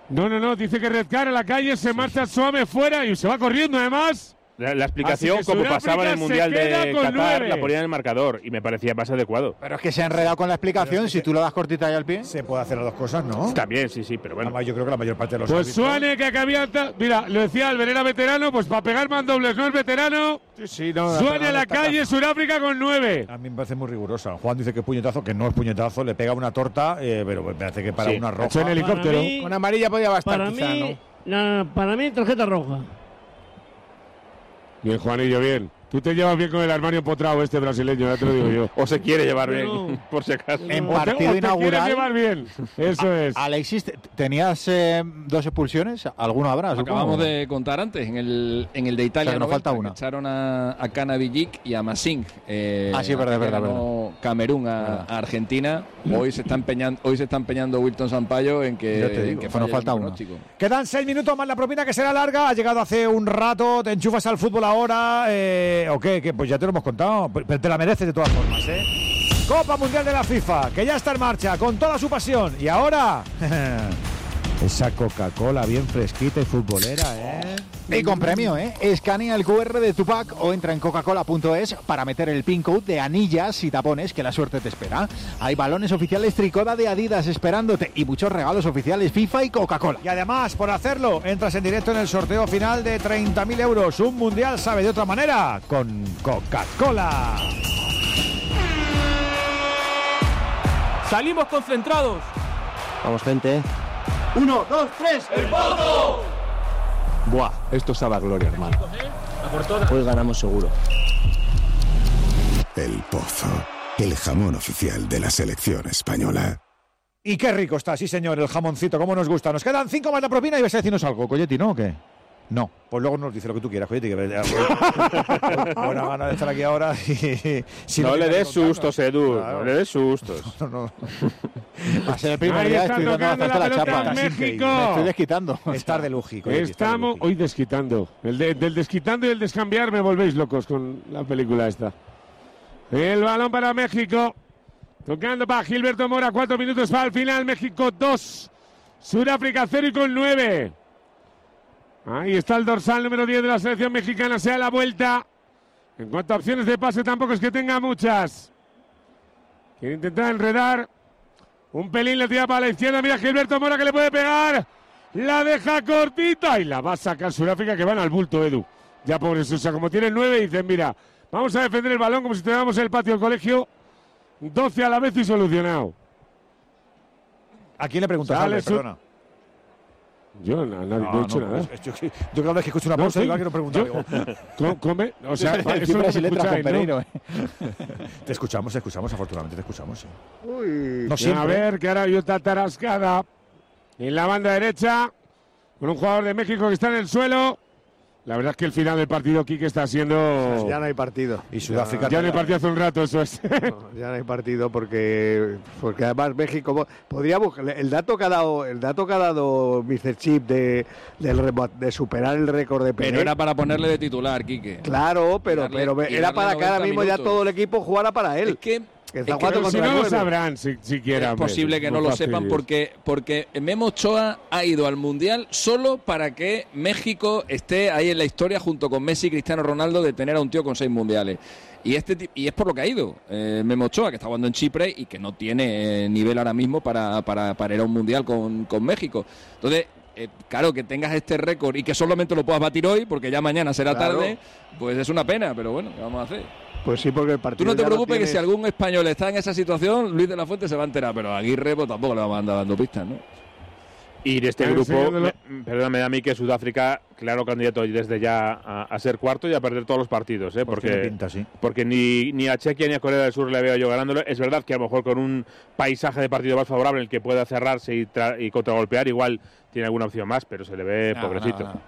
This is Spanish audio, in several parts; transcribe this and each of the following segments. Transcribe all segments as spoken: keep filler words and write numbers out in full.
No, no, no, dice que Redcar a la calle, se marcha suave fuera y se va corriendo además. La, la explicación, como pasaba en el Mundial de Qatar, la ponía en el marcador y me parecía más adecuado. Pero es que se ha enredado con la explicación, si tú lo das cortita ahí al pie. Se puede hacer las dos cosas, ¿no? También, sí, sí, pero bueno. Además, yo creo que la mayor parte de los Pues Suárez, que acabía... Mira, lo decía Albert, era veterano, pues para pegar mandobles, ¿no es veterano? Sí, sí, no. Suárez a la calle, Sudáfrica con nueve. A mí me parece muy rigurosa. Juan dice que es puñetazo, que no es puñetazo, le pega una torta, eh, pero me parece que para sí. una roja... En helicóptero. Mí, con amarilla podía bastar, para quizá, mí, ¿no? no, para mí, tarjeta roja. Bien, Juanillo, bien. Tú te llevas bien con el armario empotrado este brasileño, ya te lo digo yo. O se quiere llevar Pero, bien, por si acaso. En O te, partido o te inaugural. quieres llevar bien. Eso es. Alexis, ¿tenías eh, dos expulsiones? ¿Alguno habrá? Acabamos supongo? de contar antes, en el, en el de Italia. O sea, que nos noventa, falta una. que echaron a, a Canavillic y a Masing. Eh, Ah, sí, es verdad, es verdad, ganó Camerún a, a Argentina. Hoy se está empeñando, hoy se está empeñando Wilton Sampaio en que, Ya te digo, en que pues falle nos falta el uno. pronóstico. Quedan seis minutos más la propina, que será larga. Ha llegado hace un rato. ¿Te enchufas al fútbol ahora? Eh, ¿O qué? ¿Qué? Pues ya te lo hemos contado. Pero te la mereces de todas formas, ¿eh? Copa Mundial de la FIFA, que ya está en marcha con toda su pasión. Y ahora, esa Coca-Cola bien fresquita y futbolera, ¿eh? Y con premio, ¿eh? Escanea el cu erre de tu pack o entra en coca cola punto es para meter el pin code de anillas y tapones, que la suerte te espera. Hay balones oficiales Tricoda de Adidas esperándote y muchos regalos oficiales FIFA y Coca-Cola. Y además, por hacerlo, entras en directo en el sorteo final de treinta mil euros. Un mundial sabe de otra manera con Coca-Cola. Salimos concentrados. Vamos, gente. Uno, dos, tres. ¡El Pozo! Buah, esto sabe a gloria, hermano. Hoy ganamos seguro. El Pozo, el jamón oficial de la selección española. Y qué rico está, sí señor, el jamoncito, cómo nos gusta. Nos quedan cinco más la propina y vas a decirnos algo, Colletti, ¿no o qué? No, pues luego nos dice lo que tú quieras, Colletti. Que buena gana de estar aquí ahora. Y, si no lo le des contando. sustos, Edu, Claro. no le des sustos. No, no. Va a ser el primer Ahí día, está estoy dando tocando bastante la la pelota chapa. México. Me estoy desquitando. Estar de luji, Colletti, estar de Estamos luji. hoy desquitando. El de- del desquitando y el descambiar me volvéis locos con la película esta. El balón para México. Tocando para Gilberto Mora. Cuatro minutos para el final. México dos. Sudáfrica cero y con nueve. Ahí está el dorsal número diez de la selección mexicana. Se da la vuelta. En cuanto a opciones de pase, tampoco es que tenga muchas. Quiere intentar enredar. Un pelín le tira para la izquierda. Mira Gilberto Mora que le puede pegar. La deja cortita y la va a sacar Sudáfrica, que van al bulto, Edu. Ya por eso, o sea, como tienen nueve, dicen, mira, vamos a defender el balón como si tuviéramos el patio del colegio. doce a la vez y solucionado. ¿A quién le preguntas, Sale Albert? su- Perdona. Yo no, nadie, no, he hecho nada. pues, yo, yo cada vez que escucho una No, pausa sí, digo, ah, quiero preguntar. yo- Digo, Co- come, o sea, El eso cifra no y me letras con escucháis, ¿no? Pereiro, ¿eh? te escuchamos, te escuchamos, afortunadamente te escuchamos. Sí. Uy. No A siempre. ver, que ahora hay otra tarascada en la banda derecha con un jugador de México que está en el suelo. La verdad es que el final del partido, Quique, está siendo... Ya no hay partido. Y Sudáfrica Ya no hay partido hace un rato, eso es. No, ya no hay partido porque porque además México podría buscar el dato que ha dado el dato que ha dado míster Chip de del remo- de superar el récord de Pelé. Pero era para ponerle de titular, Quique. Claro, pero Y darle- pero y era darle para que ahora noventa mismo ya minutos. todo el equipo jugara para él. Es que Que está es que jugando no- Si contra no lo nueve. sabrán si, siquiera. es hombre, posible que muy no lo fácil. sepan porque, porque Memo Ochoa ha ido al Mundial solo para que México esté ahí en la historia junto con Messi y Cristiano Ronaldo de tener a un tío con seis mundiales. Y este ti- y es por lo que ha ido eh, Memo Ochoa, que está jugando en Chipre y que no tiene eh, nivel ahora mismo para, para, para ir a un Mundial con, con México. Entonces, eh, claro, que tengas este récord y que solamente lo puedas batir hoy, porque ya mañana será Claro. tarde, pues es una pena, pero bueno, ¿qué vamos a hacer? Pues sí, porque el partido Tú no te ya lo preocupes que tienes. si algún español está en esa situación, Luis de la Fuente se va a enterar, pero a Aguirre pues, tampoco le vamos a andar dando pistas, ¿no? Y de este Ah, grupo, enseñándolo. me, perdón, me da a mí que Sudáfrica, claro candidato desde ya a, a ser cuarto y a perder todos los partidos, ¿eh? Pues tiene porque, pinta, sí. porque ni, ni a Chequia ni a Corea del Sur le veo yo ganándolo. Es verdad que a lo mejor con un paisaje de partido más favorable en el que pueda cerrarse y, tra- y contragolpear, igual tiene alguna opción más, pero se le ve Nada, pobrecito. nada, nada.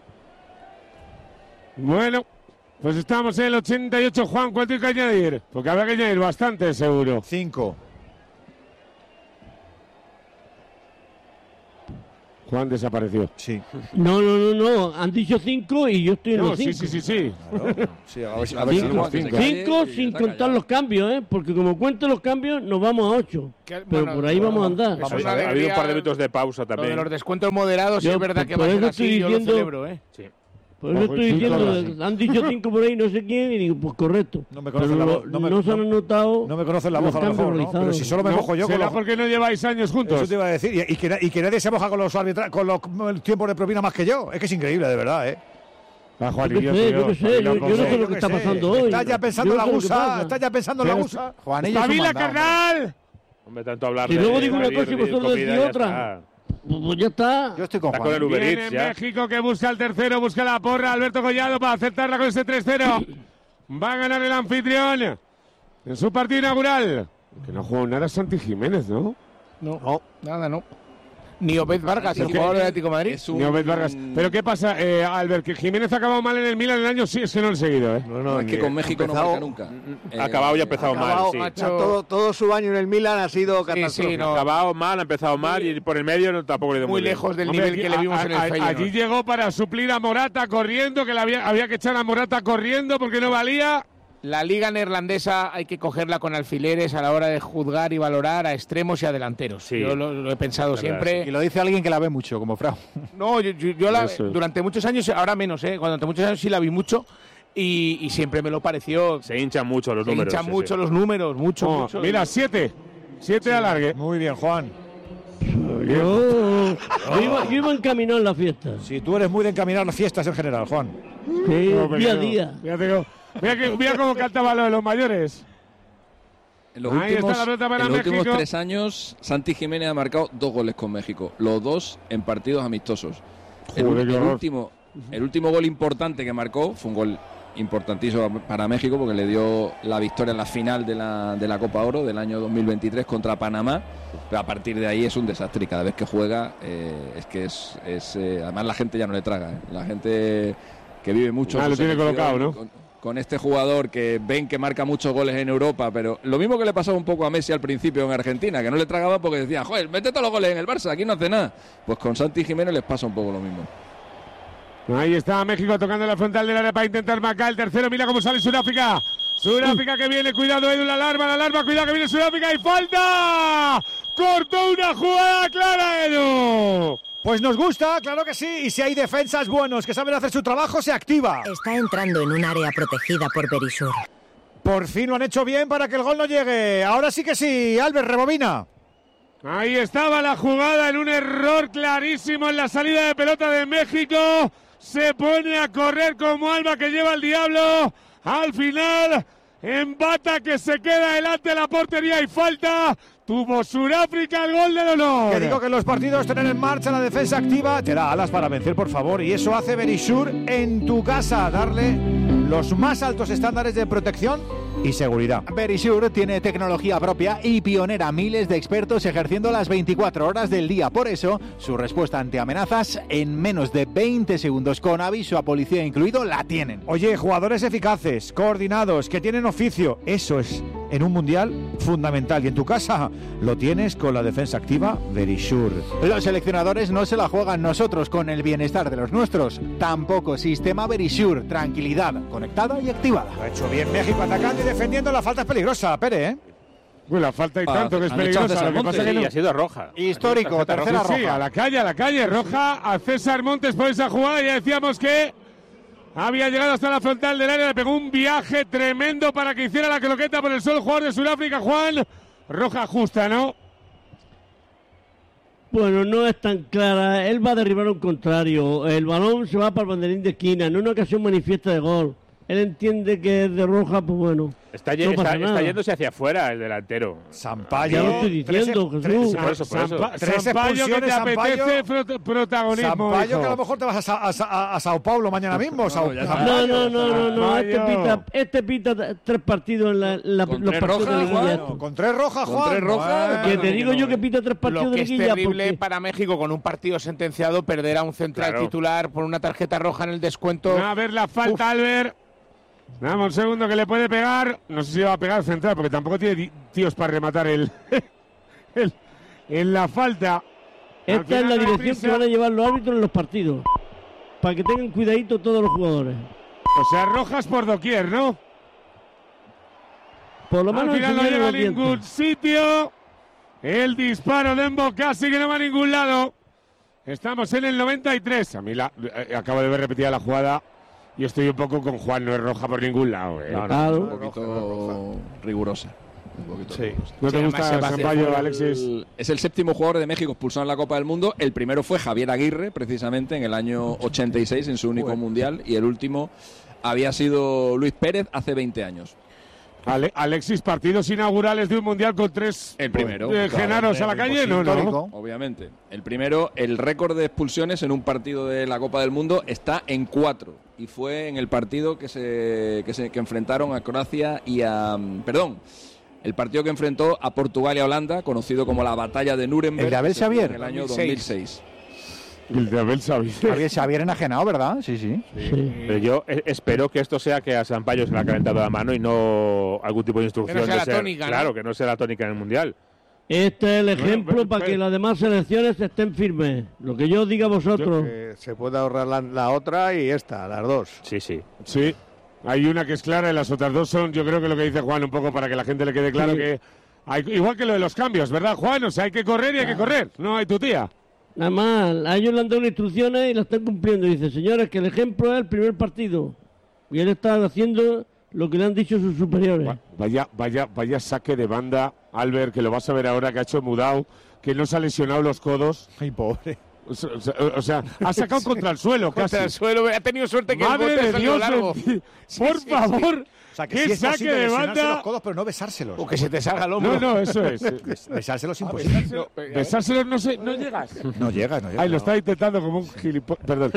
Bueno, pues estamos en el ochenta y ocho. Juan, ¿cuánto hay que añadir? Porque habrá que añadir bastante, seguro. Cinco. Juan desapareció. Sí. No, no, no, no. Han dicho cinco y yo estoy en No, los cinco. sí, sí, sí, sí. Claro. Sí, a ver si- a ver si- Cinco, cinco. cinco sin contar los cambios, ¿eh? Porque como cuento los cambios, nos vamos a ocho. Que- Pero bueno, por ahí vamos a andar. Eso Ha es una habido un alegría. par de minutos de pausa Lo de también. los descuentos moderados, sí Yo, es verdad por- que por va a ser eso así, estoy yo lo diciendo- celebro, ¿eh? Sí. Por eso Ojo, estoy cinco diciendo, horas. han dicho cinco por ahí, no sé quién, y digo, pues correcto. No me Pero conocen la no, voz, no me- no se no- han notado. No me conocen la voz los a lo cambios mejor, ¿no? realizados. Pero si solo me No, mojo yo con será los... porque no lleváis años juntos. Eso te iba a decir. Y, y que, y que nadie se moja con los arbitra- con los tiempos de propina más que yo. Es que es increíble, de verdad, ¿eh? Ah, Yo Juanillo, qué sé, tío, yo qué sé, Juanillo, yo, yo no sé José. lo que está Yo qué sé. pasando hoy. Estás ya pensando en Yo la no sé lo que gusa. pasa. Estás ya pensando en la Pero- gusa. Juanillo es un ¡Espabila, mandado. carnal! Hombre, tanto hablar Si de luego digo una pedir cosa y vosotros comida, decís ya otra. está. Pues ya está. Yo estoy con Está con Juan. el Uber Viene Eats ya. México que busca el tercero, busca la porra. Alberto Collado para aceptarla con ese tres cero. Va a ganar el anfitrión en su partido inaugural. Que no ha jugado nada Santi Jiménez, ¿no? No, nada, no. Ni Obed Vargas, el ¿Qué? jugador del Atlético de Madrid. Es un- Ni Obed Vargas. ¿Pero qué pasa, eh, Albert? ¿Que Jiménez ha acabado mal en el Milan el año? Sí, es que no lo he seguido, ¿eh? No, No, es que con México no empezado- marca nunca. Eh, Ha acabado y ha empezado mal, acabado- sí. o sea, todo, todo su año en el Milan ha sido Sí, catastrófico. sí, Ha no. acabado mal, ha empezado mal y por el medio no, tampoco le dio Muy bien. lejos del Hombre, nivel aquí- que le vimos a- en el a- Feyenoord. Allí llegó para suplir a Morata corriendo, que le había, había que echar a Morata corriendo porque no valía. La liga neerlandesa hay que cogerla con alfileres a la hora de juzgar y valorar a extremos y a delanteros. Sí. Yo lo, lo he pensado Verdad, siempre. Y lo dice alguien que la ve mucho, como Frau. No, yo, yo- yo la- Eso. durante muchos años, ahora menos, ¿eh? Durante muchos años sí la vi mucho y, y siempre me lo pareció. Se hinchan mucho los Se números. hinchan sí, mucho sí. los números, mucho, Oh, mucho. mira, siete. Siete de alargue. Muy bien, Juan. Yo, yo iba, yo iba encaminado en la fiesta. Si tú eres muy de encaminar las fiestas en general, Juan. Sí, No, pero día a no. día. Fíjate que- Mira, que, mira cómo cantaba lo de los mayores. En los, Ahí está últimos, la pelota para en los últimos México. tres años, Santi Jiménez ha marcado dos goles con México, los dos en partidos amistosos. El, Joder, qué el horror. último, el último gol importante que marcó fue un gol importantísimo para México porque le dio la victoria en la final de la, de la Copa Oro del año dos mil veintitrés contra Panamá. Pero a partir de ahí es un desastre y cada vez que juega eh, es que es, es eh, además la gente ya no le traga. ¿eh? La gente que vive mucho Ah, en lo su tiene selección, colocado, ¿no? con- con este jugador que ven que marca muchos goles en Europa, pero lo mismo que le pasaba un poco a Messi al principio en Argentina, que no le tragaba porque decía, joder, mete todos los goles en el Barça, aquí no hace nada. Pues con Santi Jiménez les pasa un poco lo mismo. Ahí está México tocando la frontal del área para intentar marcar el tercero. Mira cómo sale Sudáfrica. Sudáfrica que viene, cuidado Edu, la alarma, la alarma, cuidado que viene Sudáfrica y falta. Cortó una jugada clara Edu. Pues nos gusta, claro que sí. Y si hay defensas buenos que saben hacer su trabajo, se activa. Está entrando en un área protegida por Berisur. Por fin lo han hecho bien para que el gol no llegue. Ahora sí que sí. Albert, rebobina. Ahí estaba la jugada en un error clarísimo en la salida de pelota de México. Se pone a correr como Alba que lleva el diablo. Al final, embata que se queda delante de la portería y falta. Tuvo Sudáfrica el gol del honor. Que digo que los partidos tienen en marcha la defensa activa. Te da alas para vencer, por favor. Y eso hace Berisur en tu casa. Darle los más altos estándares de protección y seguridad. Berisur tiene tecnología propia y pionera, miles de expertos ejerciendo las veinticuatro horas del día. Por eso, su respuesta ante amenazas en menos de veinte segundos con aviso a policía incluido la tienen. Oye, jugadores eficaces, coordinados, que tienen oficio. Eso es, en un mundial, fundamental. Y en tu casa lo tienes con la defensa activa Berisur. Los seleccionadores no se la juegan nosotros con el bienestar de los nuestros. Tampoco sistema Berisur, tranquilidad, conectada y activada. Lo ha hecho bien México atacando y defendiendo. La falta es peligrosa, Pere, ¿eh? Uy, la falta y Ah, tanto que es han echado a peligrosa. César Lo que pasa Montes. que no. Sí, ha sido roja. Histórico, Tarjeta tercera Sí, sí, roja. a la calle, a la calle. Roja a César Montes por esa jugada. Ya decíamos que había llegado hasta la frontal del área. Le pegó un viaje tremendo para que hiciera la croqueta por el solo jugador de Sudáfrica, Juan. Roja justa, ¿no? Bueno, no es tan clara. Él va a derribar a un contrario. El balón se va para el banderín de esquina. En una ocasión manifiesta de gol. Él entiende que es de roja, pues bueno. Está, ye- no está- pasa está nada. yéndose hacia afuera el delantero. Sampaio. Ya lo estoy diciendo, tres- Jesús. Por eso, por eso. Sampa- Tres Sampaio, que expulsiones, te Sampaio. apetece frot- protagonismo, Sampaio, hijo. que a lo mejor te vas a, Sa- a Sa- a- a Sao Paulo mañana mismo. Sao- ya Sampaio. No, no, no, no, no. Este Sampaio. pita, este pita t- tres partidos en la, la- Con los tres partidos rojas, de liguilla. Juan. estos. Con tres rojas, Con Juan. tres rojas. Bueno, Que te no, digo no, yo no. que pita tres partidos Lo de que es liguilla terrible porque para México con un partido sentenciado, perder a un central Claro. titular por una tarjeta roja en el descuento. A ver la falta, Albert. Dame un segundo que le puede pegar. No sé si va a pegar central porque tampoco tiene di- tíos para rematar el, el- en la falta. Esta es la dirección que van a llevar los árbitros en los partidos. Para que tengan cuidadito todos los jugadores. O sea, rojas por doquier, ¿no? Por lo menos al final no llega a ningún sitio. El disparo de Embo casi que no va a ningún lado. Estamos en el noventa y tres. A mí la, eh, acabo de ver repetida la jugada y estoy un poco con Juan. No es roja por ningún lado. Eh. No, no, claro. Un poquito rigurosa. Un poquito sí. rigurosa. ¿No te Sí, gusta Sampaio, Alexis? El, es el séptimo jugador de México expulsado en la Copa del Mundo. El primero fue Javier Aguirre, precisamente, en el año ochenta y seis, en su único bueno. mundial. Y el último había sido Luis Pérez hace veinte años. Ale, Alexis, partidos inaugurales de un mundial con tres el primero eh, Genaros a la calle, no, no. Obviamente. El primero, el récord de expulsiones en un partido de la Copa del Mundo está en cuatro. Y fue en el partido que se que, se, que enfrentaron a Croacia y a. Perdón. El partido que enfrentó a Portugal y a Holanda, conocido como la Batalla de Nuremberg. ¿El de Abel Xavier? En el año dos mil seis. El de Abel Xavier. Abel Xavier enajenado, ¿verdad? Sí, sí. sí. sí. Pero yo espero que esto sea que a Sampaio se le ha calentado la mano y no algún tipo de instrucción. Que no sea de la ser, tónica, ¿no? Claro, que no sea la tónica en el Mundial. Este es el ejemplo bueno, para que las demás selecciones estén firmes. Lo que yo diga a vosotros. Eh, se puede ahorrar la, la otra y esta, las dos. Sí, sí. Sí. Hay una que es clara y las otras dos son, yo creo que lo que dice Juan, un poco para que la gente le quede claro sí. que... Hay, igual que lo de los cambios, ¿verdad, Juan? O sea, hay que correr y hay que correr. No hay tu tía. Nada más, a ellos le han dado instrucciones y las están cumpliendo. Dice, señores, que el ejemplo es el primer partido. Y él está haciendo lo que le han dicho sus superiores. Vaya, vaya, vaya saque de banda, Albert, que lo vas a ver ahora, que ha hecho Mudau, que no se ha lesionado los codos. Ay, pobre. O sea, o sea ha sacado contra el suelo, contra casi. el suelo, ha tenido suerte que Madre el bote de Dios, largo. Sí, sí, por sí, favor. Sí. O sea, que ¿Qué sí es saque de banda? los codos, pero no besárselos. O que se te salga el hombro. No, no, eso es. Besárselos es imposible. Besárselo, besárselos no, sé, no llegas. No llegas, no llegas. Ay, lo está intentando como un gilipollas. Perdón.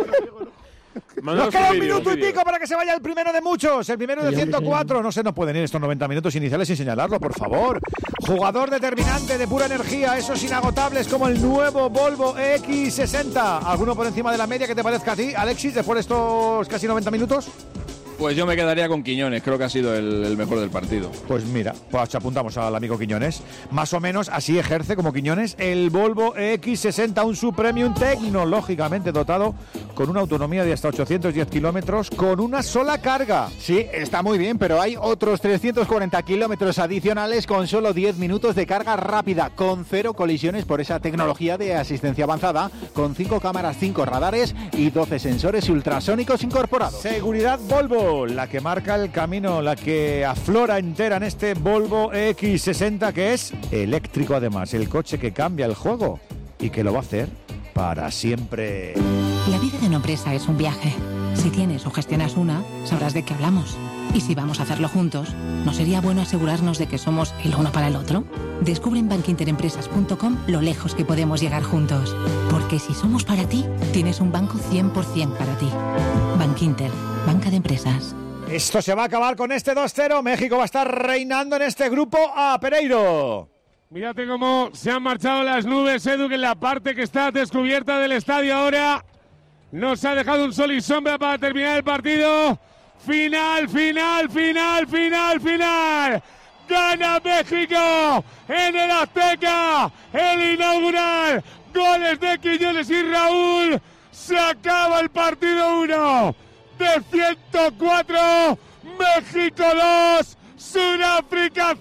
Nos queda un minuto y pico para que se vaya el primero de muchos, el primero de ciento cuatro. No se nos pueden ir estos noventa minutos iniciales sin señalarlo, por favor. Jugador determinante de pura energía, esos inagotables como el nuevo Volvo E X sesenta. ¿Alguno por encima de la media que te parezca a ti, Alexis, después de estos casi noventa minutos? Pues yo me quedaría con Quiñones, creo que ha sido el, el mejor del partido. Pues mira, pues apuntamos al amigo Quiñones. Más o menos así ejerce como Quiñones el Volvo E X sesenta, un subpremium tecnológicamente dotado con una autonomía de hasta ochocientos diez kilómetros con una sola carga. Sí, está muy bien, pero hay otros trescientos cuarenta kilómetros adicionales con solo diez minutos de carga rápida, con cero colisiones por esa tecnología de asistencia avanzada, con cinco cámaras, cinco radares y doce sensores ultrasónicos incorporados. Seguridad Volvo, la que marca el camino, la que aflora entera en este Volvo E X sesenta, que es eléctrico además, el coche que cambia el juego y que lo va a hacer para siempre. La vida de una empresa es un viaje. Si tienes o gestionas una, sabrás de qué hablamos. Y si vamos a hacerlo juntos, ¿no sería bueno asegurarnos de que somos el uno para el otro? Descubre en bankinterempresas punto com lo lejos que podemos llegar juntos. Porque si somos para ti, tienes un banco cien por ciento para ti. Bankinter, banca de empresas. Esto se va a acabar con este dos cero. México va a estar reinando en este grupo a Pereiro. Mírate cómo se han marchado las nubes, Edu, que en la parte que está descubierta del estadio ahora nos ha dejado un sol y sombra para terminar el partido. Final, final, final, final, final. Gana México en el Azteca, el inaugural. Goles de Quiñones y Raúl. Se acaba el partido uno de ciento cuatro. México dos. Sudáfrica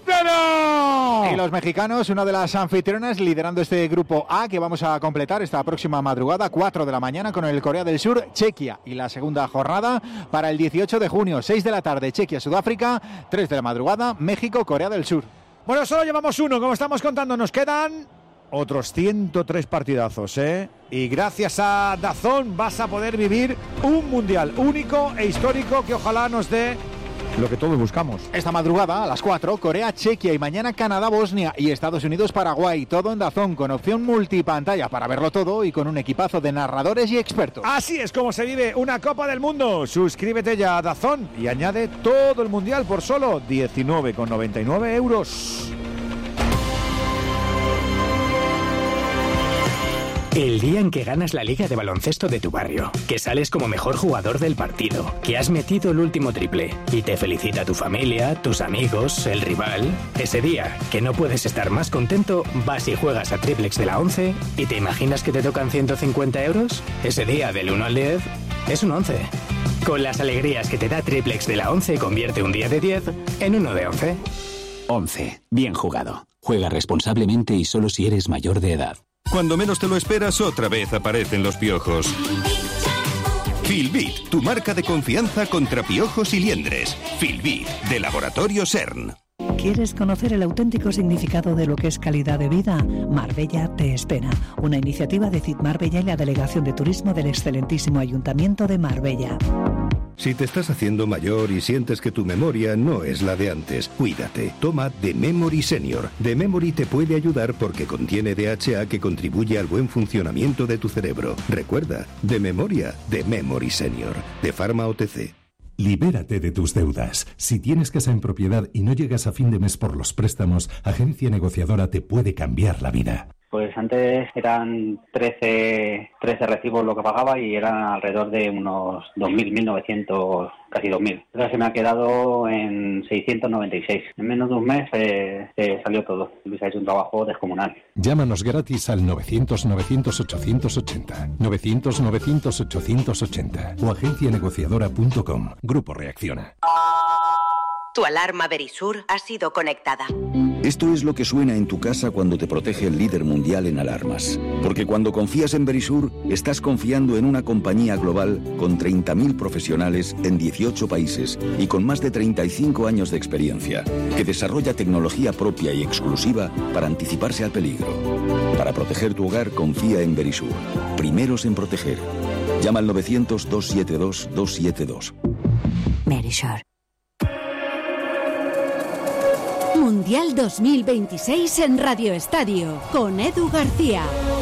cero. Y los mexicanos, una de las anfitrionas, liderando este grupo A que vamos a completar esta próxima madrugada, cuatro de la mañana, con el Corea del Sur, Chequia. Y la segunda jornada para el dieciocho de junio, seis de la tarde, Chequia, Sudáfrica, tres de la madrugada, México, Corea del Sur. Bueno, solo llevamos uno, como estamos contando, nos quedan otros ciento tres partidazos, ¿eh? Y gracias a DAZN vas a poder vivir un mundial único e histórico que ojalá nos dé lo que todos buscamos. Esta madrugada a las cuatro, Corea, Chequia, y mañana Canadá, Bosnia y Estados Unidos, Paraguay. Todo en DAZN, con opción multipantalla para verlo todo y con un equipazo de narradores y expertos. Así es como se vive una Copa del Mundo. Suscríbete ya a DAZN y añade todo el mundial por solo diecinueve con noventa y nueve euros. El día en que ganas la liga de baloncesto de tu barrio, que sales como mejor jugador del partido, que has metido el último triple y te felicita tu familia, tus amigos, el rival. Ese día, que no puedes estar más contento, vas y juegas a Triplex de la once y te imaginas que te tocan ciento cincuenta euros. Ese día, del uno al diez, es un once. Con las alegrías que te da Triplex de la once, convierte un día de diez en uno de once. once. Bien jugado. Juega responsablemente y solo si eres mayor de edad. Cuando menos te lo esperas, otra vez aparecen los piojos. Filbit, tu marca de confianza contra piojos y liendres. Filbit, de Laboratorio CERN. ¿Quieres conocer el auténtico significado de lo que es calidad de vida? Marbella te espera. Una iniciativa de CID Marbella y la Delegación de Turismo del excelentísimo Ayuntamiento de Marbella. Si te estás haciendo mayor y sientes que tu memoria no es la de antes, cuídate. Toma The Memory Senior. The Memory te puede ayudar porque contiene D H A que contribuye al buen funcionamiento de tu cerebro. Recuerda, de memoria, The Memory Senior. De Pharma O T C. Libérate de tus deudas. Si tienes casa en propiedad y no llegas a fin de mes por los préstamos, Agencia Negociadora te puede cambiar la vida. Pues antes eran trece, trece recibos lo que pagaba y eran alrededor de unos dos mil, mil novecientos, casi dos mil. Ahora se me ha quedado en seiscientos noventa y seis. En menos de un mes eh, eh, salió todo. Luis ha hecho un trabajo descomunal. Llámanos gratis al novecientos, novecientos, ochocientos ochenta. novecientos, novecientos, ochocientos ochenta. O agencia negociadora punto com. Grupo Reacciona. Tu alarma Verisur ha sido conectada. Esto es lo que suena en tu casa cuando te protege el líder mundial en alarmas. Porque cuando confías en Verisur, estás confiando en una compañía global con treinta mil profesionales en dieciocho países y con más de treinta y cinco años de experiencia, que desarrolla tecnología propia y exclusiva para anticiparse al peligro. Para proteger tu hogar, confía en Verisur. Primeros en proteger. Llama al novecientos, doscientos setenta y dos, doscientos setenta y dos. Verisur. Mundial dos mil veintiséis en Radio Estadio, con Edu García.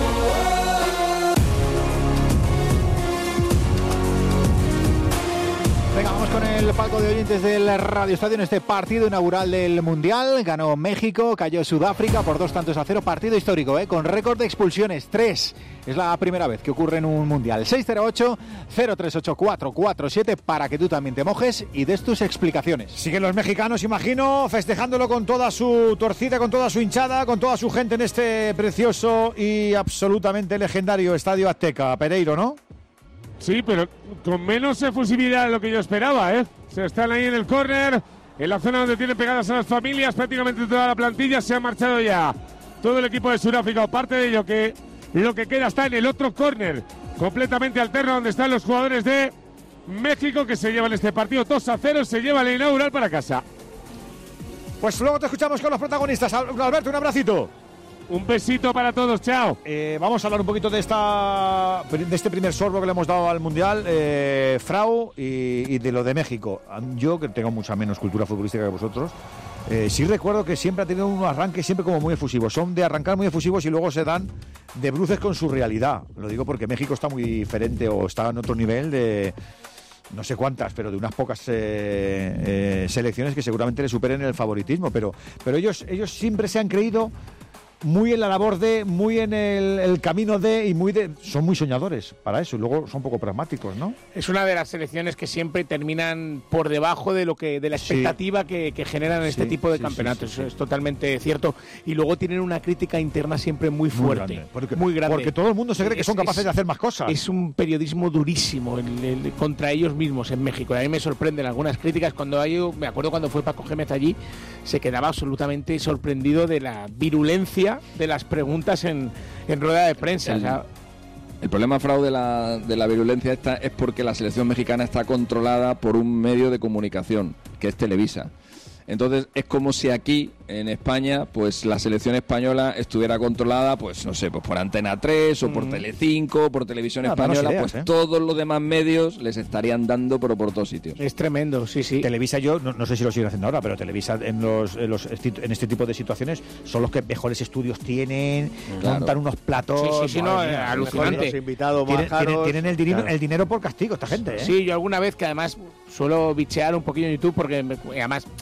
Venga, vamos con el palco de oyentes del Radio Estadio en este partido inaugural del Mundial. Ganó México, cayó Sudáfrica por dos tantos a cero. Partido histórico, ¿eh? Con récord de expulsiones, tres. Es la primera vez que ocurre en un Mundial. seis cero ocho, cero tres ocho, cuatro cuatro siete para que tú también te mojes y des tus explicaciones. Siguen los mexicanos, imagino, festejándolo con toda su torcida, con toda su hinchada, con toda su gente en este precioso y absolutamente legendario Estadio Azteca. Pereiro, ¿no? Sí, pero con menos efusividad de lo que yo esperaba, ¿eh? Se están ahí en el córner, en la zona donde tienen pegadas a las familias, prácticamente toda la plantilla se ha marchado ya. Todo el equipo de Sudáfrica, o parte de ello, que lo que queda está en el otro córner, completamente alterno, donde están los jugadores de México, que se llevan este partido dos a cero, se lleva el inaugural para casa. Pues luego te escuchamos con los protagonistas. Alberto, un abracito. Un besito para todos, chao. Eh, vamos a hablar un poquito de esta de este primer sorbo que le hemos dado al Mundial, eh, Frau, y, y de lo de México. Yo, que tengo mucha menos cultura futbolística que vosotros, eh, sí recuerdo que siempre ha tenido un arranque siempre como muy efusivos. Son de arrancar muy efusivos y luego se dan de bruces con su realidad. Lo digo porque México está muy diferente o está en otro nivel de... no sé cuántas, pero de unas pocas eh, eh, selecciones que seguramente le superen el favoritismo. Pero, pero ellos, ellos siempre se han creído... muy en la labor de, muy en el, el camino de, y muy de... Son muy soñadores para eso, y luego son un poco pragmáticos, ¿no? Es una de las selecciones que siempre terminan por debajo de lo que de la expectativa sí. que, que generan este sí, tipo de sí, campeonatos. Sí, sí, sí. Es totalmente cierto. Y luego tienen una crítica interna siempre muy fuerte. Muy grande. Porque, muy grande. Porque todo el mundo se cree que es, son capaces es, de hacer más cosas. Es un periodismo durísimo el, el, contra ellos mismos en México. Y a mí me sorprenden algunas críticas. Cuando hay, me acuerdo cuando fue Paco Gémez allí, se quedaba absolutamente sorprendido de la virulencia de las preguntas en, en rueda de prensa. El, o sea, el problema, Frau, de la, de la virulencia esta es porque la selección mexicana está controlada por un medio de comunicación, que es Televisa. Entonces es como si aquí en España pues la selección española estuviera controlada pues no sé, pues por Antena tres o por mm. Telecinco, por Televisión no, Española, ideas, pues ¿eh? Todos los demás medios les estarían dando pero por todos sitios. Es tremendo, sí, sí. Televisa, yo no, no sé si lo siguen haciendo ahora, pero Televisa en los, en los en este tipo de situaciones son los que mejores estudios tienen, claro. Montan unos platos. Sí, sí, sí, no, alucinante. Los invitados más tienen, caros. Tienen, tienen el, dinero, claro. el dinero por castigo esta gente, ¿eh? Sí, yo alguna vez que además suelo bichear un poquillo en YouTube porque me, además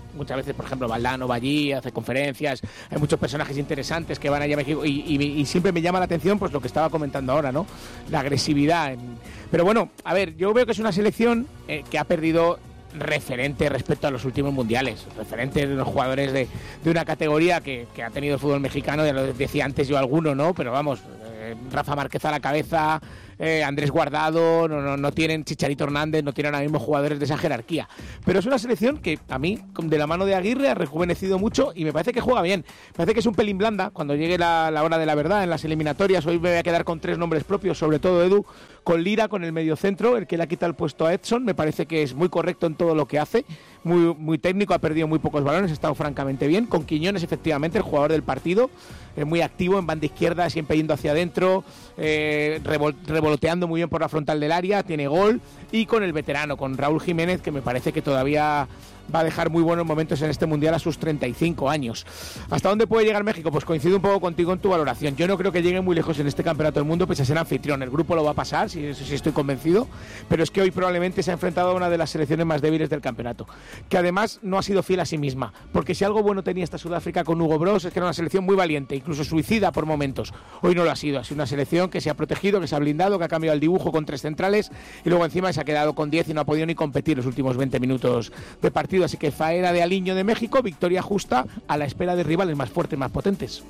muchas veces, por ejemplo, Valdano va allí, hace conferencias, hay muchos personajes interesantes que van allá a México y, y, y siempre me llama la atención pues lo que estaba comentando ahora, ¿no? La agresividad. En... Pero bueno, a ver, yo veo que es una selección eh, que ha perdido referente respecto a los últimos mundiales, referente de los jugadores de, de una categoría que, que ha tenido el fútbol mexicano, ya lo decía antes yo alguno, ¿no? Pero vamos, eh, Rafa Márquez a la cabeza, eh, Andrés Guardado, no, no, no tienen Chicharito Hernández, no tienen ahora mismo jugadores de esa jerarquía. Pero es una selección que a mí, de la mano de Aguirre, ha rejuvenecido mucho y me parece que juega bien. Me parece que es un pelín blanda cuando llegue la, la hora de la verdad en las eliminatorias. Hoy me voy a quedar con tres nombres propios, sobre todo Edu, con Lira, con el mediocentro, el que le ha quitado el puesto a Edson. Me parece que es muy correcto en todo lo que hace, muy, muy técnico, ha perdido muy pocos balones, ha estado francamente bien. Con Quiñones, efectivamente, el jugador del partido, eh, muy activo en banda izquierda, siempre yendo hacia adentro, eh, revol revoloteando muy bien por la frontal del área, tiene gol. Y con el veterano, con Raúl Jiménez, que me parece que todavía va a dejar muy buenos momentos en este Mundial a sus treinta y cinco años. ¿Hasta dónde puede llegar México? Pues coincido un poco contigo en tu valoración. Yo no creo que llegue muy lejos en este Campeonato del Mundo, pese a ser anfitrión. El grupo lo va a pasar, si, si estoy convencido, pero es que hoy probablemente se ha enfrentado a una de las selecciones más débiles del campeonato, que además no ha sido fiel a sí misma, porque si algo bueno tenía esta Sudáfrica con Hugo Broos es que era una selección muy valiente, incluso suicida por momentos. Hoy no lo ha sido, ha sido una selección que se ha protegido, que se ha blindado, que ha cambiado el dibujo con tres centrales y luego encima se ha quedado con diez y no ha podido ni competir los últimos veinte minutos de partido, así que faena de aliño de México, victoria justa a la espera de rivales más fuertes, más potentes.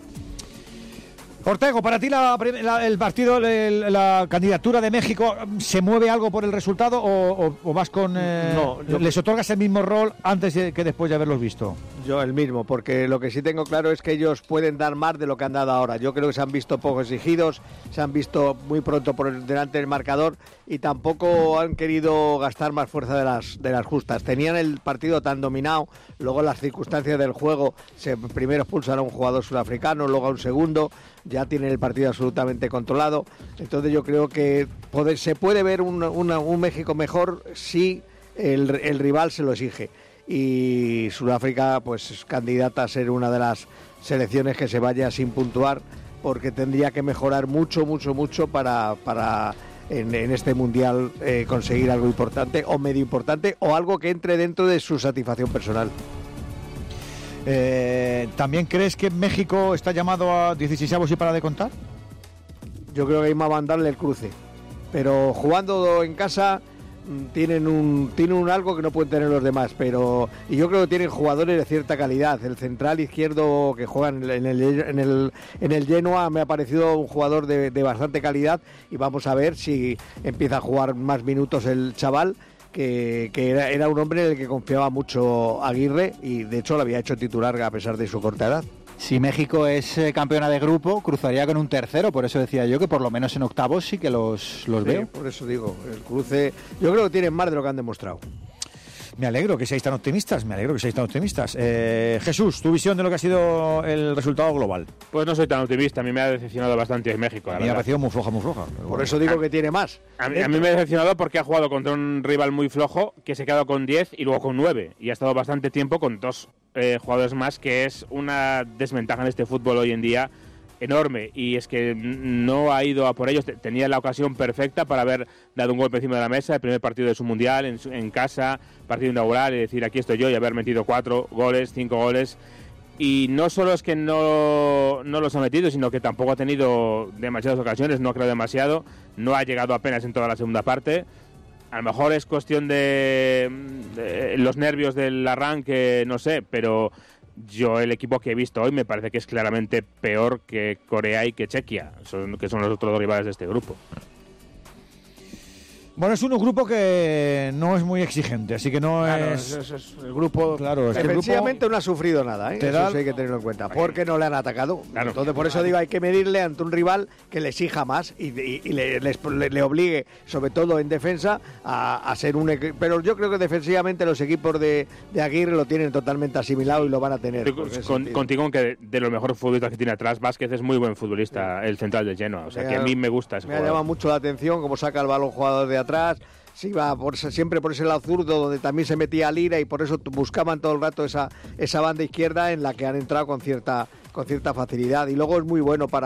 Ortego, para ti la, la, el partido, el, la candidatura de México, ¿se mueve algo por el resultado o, o, o vas con... Eh, no, yo, ¿les otorgas el mismo rol antes de, que después de haberlos visto? Yo el mismo, porque lo que sí tengo claro es que ellos pueden dar más de lo que han dado ahora. Yo creo que se han visto poco exigidos, se han visto muy pronto por delante del marcador y tampoco han querido gastar más fuerza de las, de las justas. Tenían el partido tan dominado, luego las circunstancias del juego, se, primero expulsan a un jugador sudafricano, luego a un segundo, ya tienen el partido absolutamente controlado. Entonces yo creo que poder, se puede ver un, una, un México mejor si el, el rival se lo exige. Y Sudáfrica pues es candidata a ser una de las selecciones que se vaya sin puntuar, porque tendría que mejorar mucho, mucho, mucho para, para en, en este Mundial eh, conseguir algo importante o medio importante o algo que entre dentro de su satisfacción personal. Eh, ¿También crees que México está llamado a dieciseisavos y para de contar? Yo creo que hay más darle el cruce, pero jugando en casa tienen un tienen un algo que no pueden tener los demás, pero y yo creo que tienen jugadores de cierta calidad. El central izquierdo que juega en el en el en el Genoa me ha parecido un jugador de, de bastante calidad y vamos a ver si empieza a jugar más minutos el chaval. Que, que era, era un hombre en el que confiaba mucho Aguirre y de hecho lo había hecho titular a pesar de su corta edad. Si México es eh, campeona de grupo, cruzaría con un tercero, por eso decía yo que por lo menos en octavos sí que los, los sí, veo. Por eso digo, el cruce, yo creo que tienen más de lo que han demostrado. Me alegro que seáis tan optimistas, me alegro que seáis tan optimistas. Eh, Jesús, tu visión de lo que ha sido el resultado global. Pues no soy tan optimista, a mí me ha decepcionado bastante México. A mí me ha parecido muy floja, muy floja. Por bueno. eso digo que tiene más. A mí, a mí me ha decepcionado porque ha jugado contra un rival muy flojo, que se ha quedado con diez y luego con nueve. Y ha estado bastante tiempo con dos eh, jugadores más, que es una desventaja en este fútbol hoy en día enorme, y es que no ha ido a por ellos. Tenía la ocasión perfecta para haber dado un golpe encima de la mesa, el primer partido de su mundial en, su, en casa, partido inaugural, y decir aquí estoy yo, y haber metido cuatro goles, cinco goles, y no solo es que no, no los ha metido, sino que tampoco ha tenido demasiadas ocasiones, no ha creado demasiado, no ha llegado apenas en toda la segunda parte. A lo mejor es cuestión de, de los nervios del arranque, no sé, pero yo el equipo que he visto hoy me parece que es claramente peor que Corea y que Chequia, son, que son los otros dos rivales de este grupo. Bueno, es un grupo que no es muy exigente, así que no claro, es... es, es el grupo... Claro, es defensivamente grupo no ha sufrido nada, ¿eh? Eso da... sí hay que tenerlo en cuenta, porque no le han atacado. Claro. Entonces, por eso digo, hay que medirle ante un rival que le exija más y, y, y le, les, le, le obligue, sobre todo en defensa, a, a ser un equipo. Pero yo creo que defensivamente los equipos de, de Aguirre lo tienen totalmente asimilado y lo van a tener. Con, contigo, aunque de, de los mejores futbolistas que tiene atrás, Vázquez es muy buen futbolista, sí. El central del Genoa. O sea, me que a mí me gusta ese Me jugador. ha llamado mucho la atención cómo saca el balón jugador de atrás. Se iba por, siempre por ese lado zurdo, donde también se metía Lira, y por eso buscaban todo el rato esa, esa banda izquierda en la que han entrado con cierta, con cierta facilidad. Y luego es muy bueno para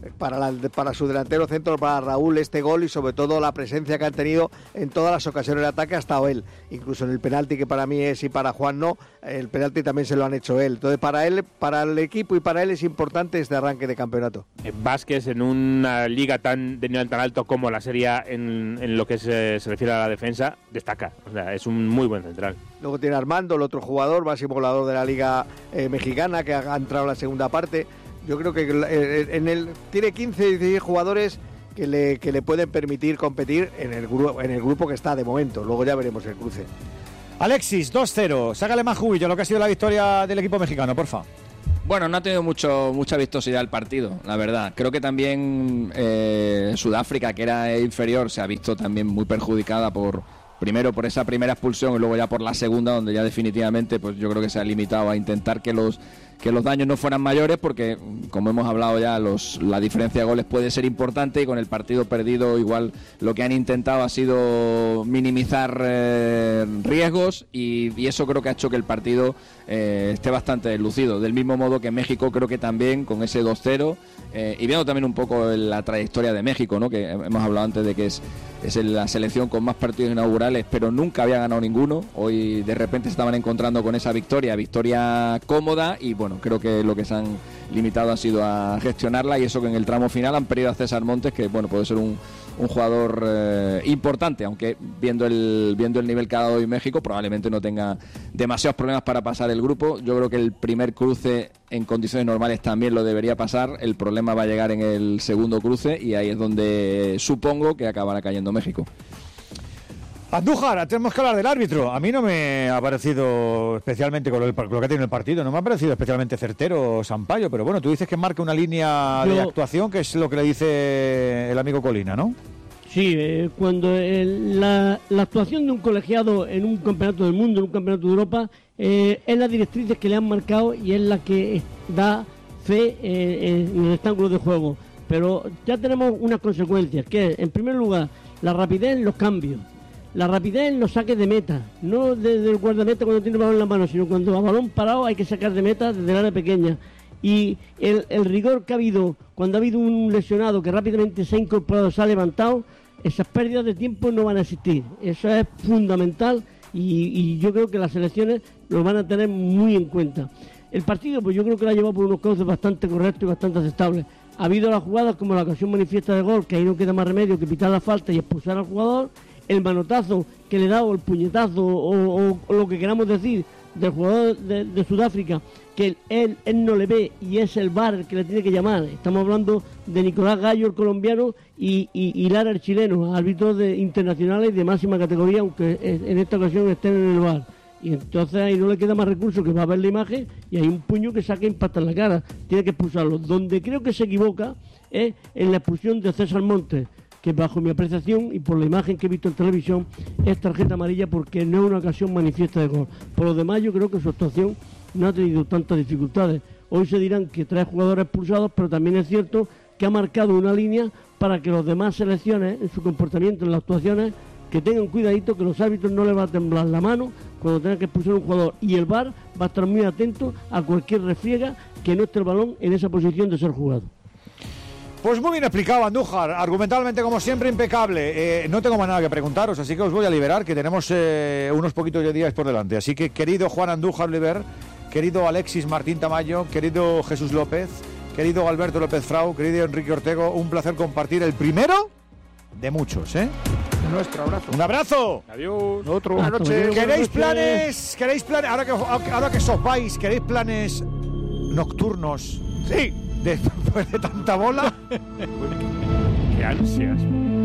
para, la, para su delantero centro, para Raúl, este gol y sobre todo la presencia que han tenido en todas las ocasiones de ataque, ha estado él. Incluso en el penalti, que para mí es y para Juan no, el penalti también se lo han hecho él. Entonces para él, para el equipo y para él es importante este arranque de campeonato. Vázquez en una liga tan de nivel tan alto como la Serie A en, en lo que se, se refiere a la defensa, destaca. O sea, es un muy buen central. Luego tiene Armando, el otro jugador, máximo goleador de la Liga eh, Mexicana, que ha, ha entrado en la segunda parte. Yo creo que eh, en el tiene quince, dieciséis jugadores que le, que le pueden permitir competir en el, gru- en el grupo que está de momento. Luego ya veremos el cruce. Alexis, dos cero. Sácale más jubillo a lo que ha sido la victoria del equipo mexicano, porfa. Bueno, no ha tenido mucho mucha vistosidad el partido, la verdad. Creo que también eh, Sudáfrica, que era inferior, se ha visto también muy perjudicada por... Primero por esa primera expulsión y luego ya por la segunda, donde ya definitivamente pues yo creo que se ha limitado a intentar que los que los daños no fueran mayores, porque como hemos hablado ya, los la diferencia de goles puede ser importante y con el partido perdido igual lo que han intentado ha sido minimizar eh, riesgos y, y eso creo que ha hecho que el partido eh, esté bastante deslucido. Del mismo modo que México creo que también con ese dos cero eh, y viendo también un poco la trayectoria de México, ¿no? Que hemos hablado antes de que es es la selección con más partidos inaugurales, pero nunca había ganado ninguno. Hoy de repente se estaban encontrando con esa victoria, victoria cómoda, y bueno, creo que lo que se han limitado ha sido a gestionarla, y eso que en el tramo final han perdido a César Montes, que bueno, puede ser un, un jugador eh, importante, aunque viendo el viendo el nivel que ha dado hoy México, probablemente no tenga demasiados problemas para pasar el grupo. Yo creo que el primer cruce en condiciones normales también lo debería pasar. El problema va a llegar en el segundo cruce y ahí es donde supongo que acabará cayendo México. Andújar, tenemos que hablar del árbitro. A mí no me ha parecido especialmente, con lo, con lo que ha tenido el partido, no me ha parecido especialmente certero Sampaio, pero bueno, tú dices que marca una línea Yo... de actuación, que es lo que le dice el amigo Colina, ¿no? Sí, eh, cuando el, la, la actuación de un colegiado en un campeonato del mundo, en un campeonato de Europa, eh, es las directrices que le han marcado y es la que da fe eh, en el rectángulo de juego. Pero ya tenemos unas consecuencias, que es, en primer lugar, la rapidez en los cambios, la rapidez en los saques de meta, no desde el guardameta cuando tiene el balón en la mano, sino cuando a balón parado hay que sacar de meta desde el área pequeña. Y el, el rigor que ha habido cuando ha habido un lesionado que rápidamente se ha incorporado, se ha levantado, esas pérdidas de tiempo no van a existir. Eso es fundamental y, y yo creo que las selecciones lo van a tener muy en cuenta. El partido, pues yo creo que lo ha llevado por unos cauces bastante correctos y bastante aceptables. Ha habido las jugadas como la ocasión manifiesta de gol, que ahí no queda más remedio que pitar la falta y expulsar al jugador. El manotazo que le da, o el puñetazo, o, o, o lo que queramos decir, del jugador de, de Sudáfrica, que él, él no le ve y es el V A R el que le tiene que llamar. Estamos hablando de Nicolás Gallo, el colombiano, y, y, y Lara, el chileno, árbitros de, internacionales de máxima categoría, aunque en esta ocasión estén en el V A R. Y entonces ahí no le queda más recurso que va a ver la imagen y hay un puño que saca e impacta en la cara. Tiene que expulsarlo. Donde creo que se equivoca es en la expulsión de César Montes, que bajo mi apreciación y por la imagen que he visto en televisión es tarjeta amarilla porque no es una ocasión manifiesta de gol. Por lo demás yo creo que su actuación no ha tenido tantas dificultades. Hoy se dirán que trae jugadores expulsados, pero también es cierto que ha marcado una línea para que los demás selecciones, en su comportamiento, en las actuaciones, que tengan cuidadito, que los árbitros no les va a temblar la mano cuando tengan que expulsar a un jugador, y el V A R va a estar muy atento a cualquier refriega que no esté el balón en esa posición de ser jugado. Pues muy bien explicado, Andújar, argumentalmente como siempre impecable. Eh, no tengo más nada que preguntaros, así que os voy a liberar, que tenemos eh, unos poquitos de días por delante. Así que, querido Juan Andújar Oliver, querido Alexis Martín Tamayo, querido Jesús López, querido Alberto López Frau, querido Enrique Ortego, un placer compartir el primero de muchos, ¿eh? Nuestro abrazo. Un abrazo. Adiós. Otro. Buenas noches. ¿Queréis planes? ¿Queréis planes? Ahora que, ahora que sopáis, ¿queréis planes nocturnos? Sí. Después de tanta bola. Qué ansias.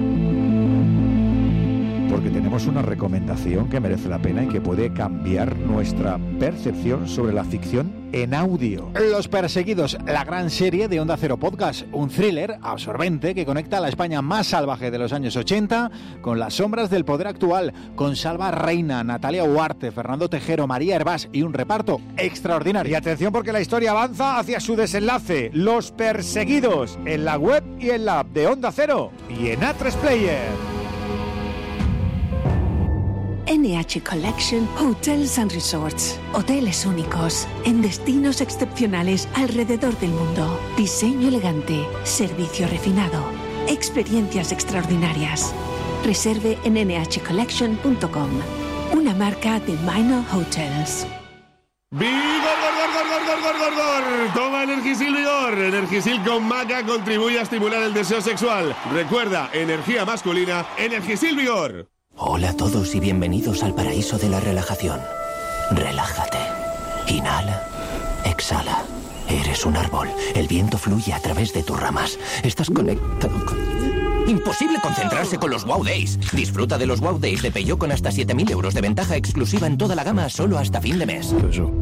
Porque tenemos una recomendación que merece la pena y que puede cambiar nuestra percepción sobre la ficción en audio. Los Perseguidos, la gran serie de Onda Cero Podcast, un thriller absorbente que conecta a la España más salvaje de los años ochenta con las sombras del poder actual, con Salva Reina, Natalia Huarte, Fernando Tejero, María Hervás y un reparto extraordinario. Y atención porque la historia avanza hacia su desenlace. Los Perseguidos, en la web y en la app de Onda Cero y en A tres Player. En N H Collection Hotels and Resorts. Hoteles únicos, en destinos excepcionales alrededor del mundo. Diseño elegante, servicio refinado, experiencias extraordinarias. Reserve en ene hache collection punto com, una marca de Minor Hotels. ¡Vigor, gor, gor, gor, gor, gor, gor, gor! Toma Energisil Vigor. Energisil con maca contribuye a estimular el deseo sexual. Recuerda, energía masculina, Energisil Vigor. Hola a todos y bienvenidos al paraíso de la relajación. Relájate. Inhala. Exhala. Eres un árbol. El viento fluye a través de tus ramas. Estás conectado con... Imposible concentrarse con los Wow Days. Disfruta de los Wow Days de Peugeot con hasta siete mil euros de ventaja exclusiva en toda la gama solo hasta fin de mes.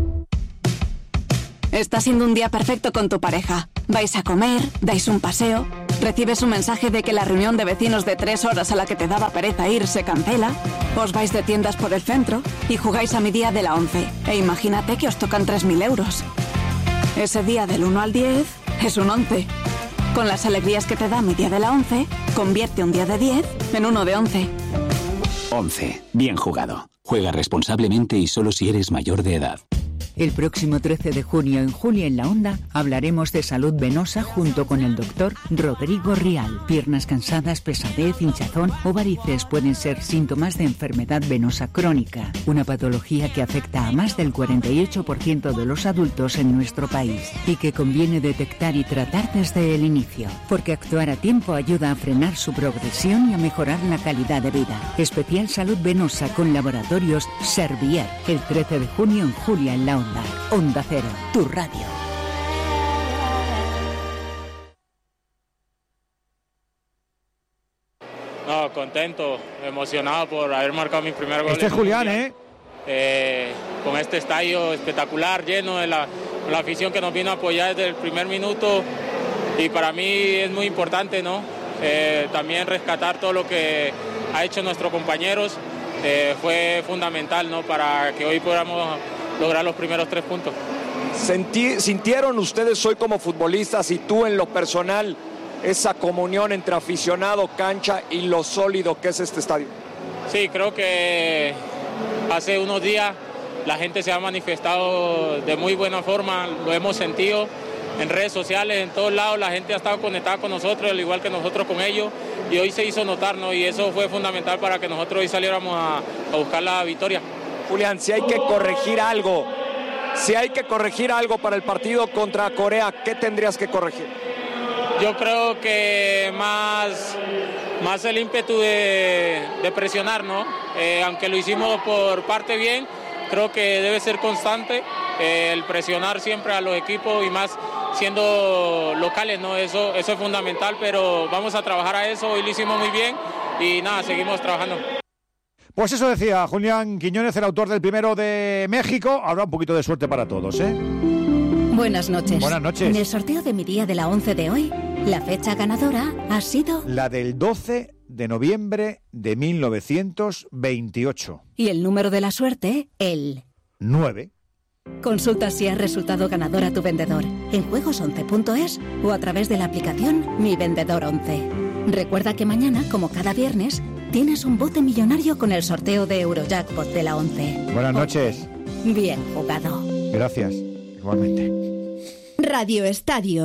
Está siendo un día perfecto con tu pareja. Vais a comer, dais un paseo, recibes un mensaje de que la reunión de vecinos de tres horas a la que te daba pereza ir se cancela, os vais de tiendas por el centro y jugáis a mi día de la once. E imagínate que os tocan tres mil euros. Ese día del uno al diez es un once. Con las alegrías que te da mi día de la once, convierte un día de diez en uno de once. once. Bien jugado. Juega responsablemente y solo si eres mayor de edad. El próximo trece de junio en Julia en la Onda hablaremos de salud venosa junto con el doctor Rodrigo Rial. Piernas cansadas, pesadez, hinchazón o varices pueden ser síntomas de enfermedad venosa crónica, una patología que afecta a más del cuarenta y ocho por ciento de los adultos en nuestro país y que conviene detectar y tratar desde el inicio, porque actuar a tiempo ayuda a frenar su progresión y a mejorar la calidad de vida. Especial salud venosa con laboratorios Servier, el trece de junio en Julia en la Onda. Onda Cero, tu radio. No, contento, emocionado por haber marcado mi primer gol. Este es Julián, ¿eh? ¿eh? Con este estadio espectacular, lleno de la, la afición que nos vino a apoyar desde el primer minuto. Y para mí es muy importante, ¿no? Eh, también rescatar todo lo que ha hecho nuestros compañeros. Eh, fue fundamental, ¿no? Para que hoy podamos lograr los primeros tres puntos. Sentí, ¿Sintieron ustedes hoy como futbolistas y tú en lo personal esa comunión entre aficionado, cancha y lo sólido que es este estadio? Sí, creo que hace unos días la gente se ha manifestado de muy buena forma, lo hemos sentido en redes sociales, en todos lados la gente ha estado conectada con nosotros, al igual que nosotros con ellos, y hoy se hizo notar, ¿no? Y eso fue fundamental para que nosotros hoy saliéramos a, a buscar la victoria. Julián, si hay que corregir algo, si hay que corregir algo para el partido contra Corea, ¿qué tendrías que corregir? Yo creo que más, más el ímpetu de, de presionar, ¿no? Eh, aunque lo hicimos por parte bien, creo que debe ser constante eh, el presionar siempre a los equipos y más siendo locales, ¿no? Eso, eso es fundamental, pero vamos a trabajar a eso, hoy lo hicimos muy bien y nada, seguimos trabajando. Pues eso decía Julián Quiñones, el autor del primero de México. Habrá un poquito de suerte para todos, ¿eh? Buenas noches. Buenas noches. En el sorteo de mi día de la once de hoy, la fecha ganadora ha sido... la del doce de noviembre de mil novecientos veintiocho. Y el número de la suerte, el... nueve. Consulta si has resultado ganador a tu vendedor en juegos once punto es o a través de la aplicación Mi Vendedor once. Recuerda que mañana, como cada viernes, tienes un bote millonario con el sorteo de Eurojackpot de la once. Buenas noches. Bien jugado. Gracias, igualmente. Radio Estadio.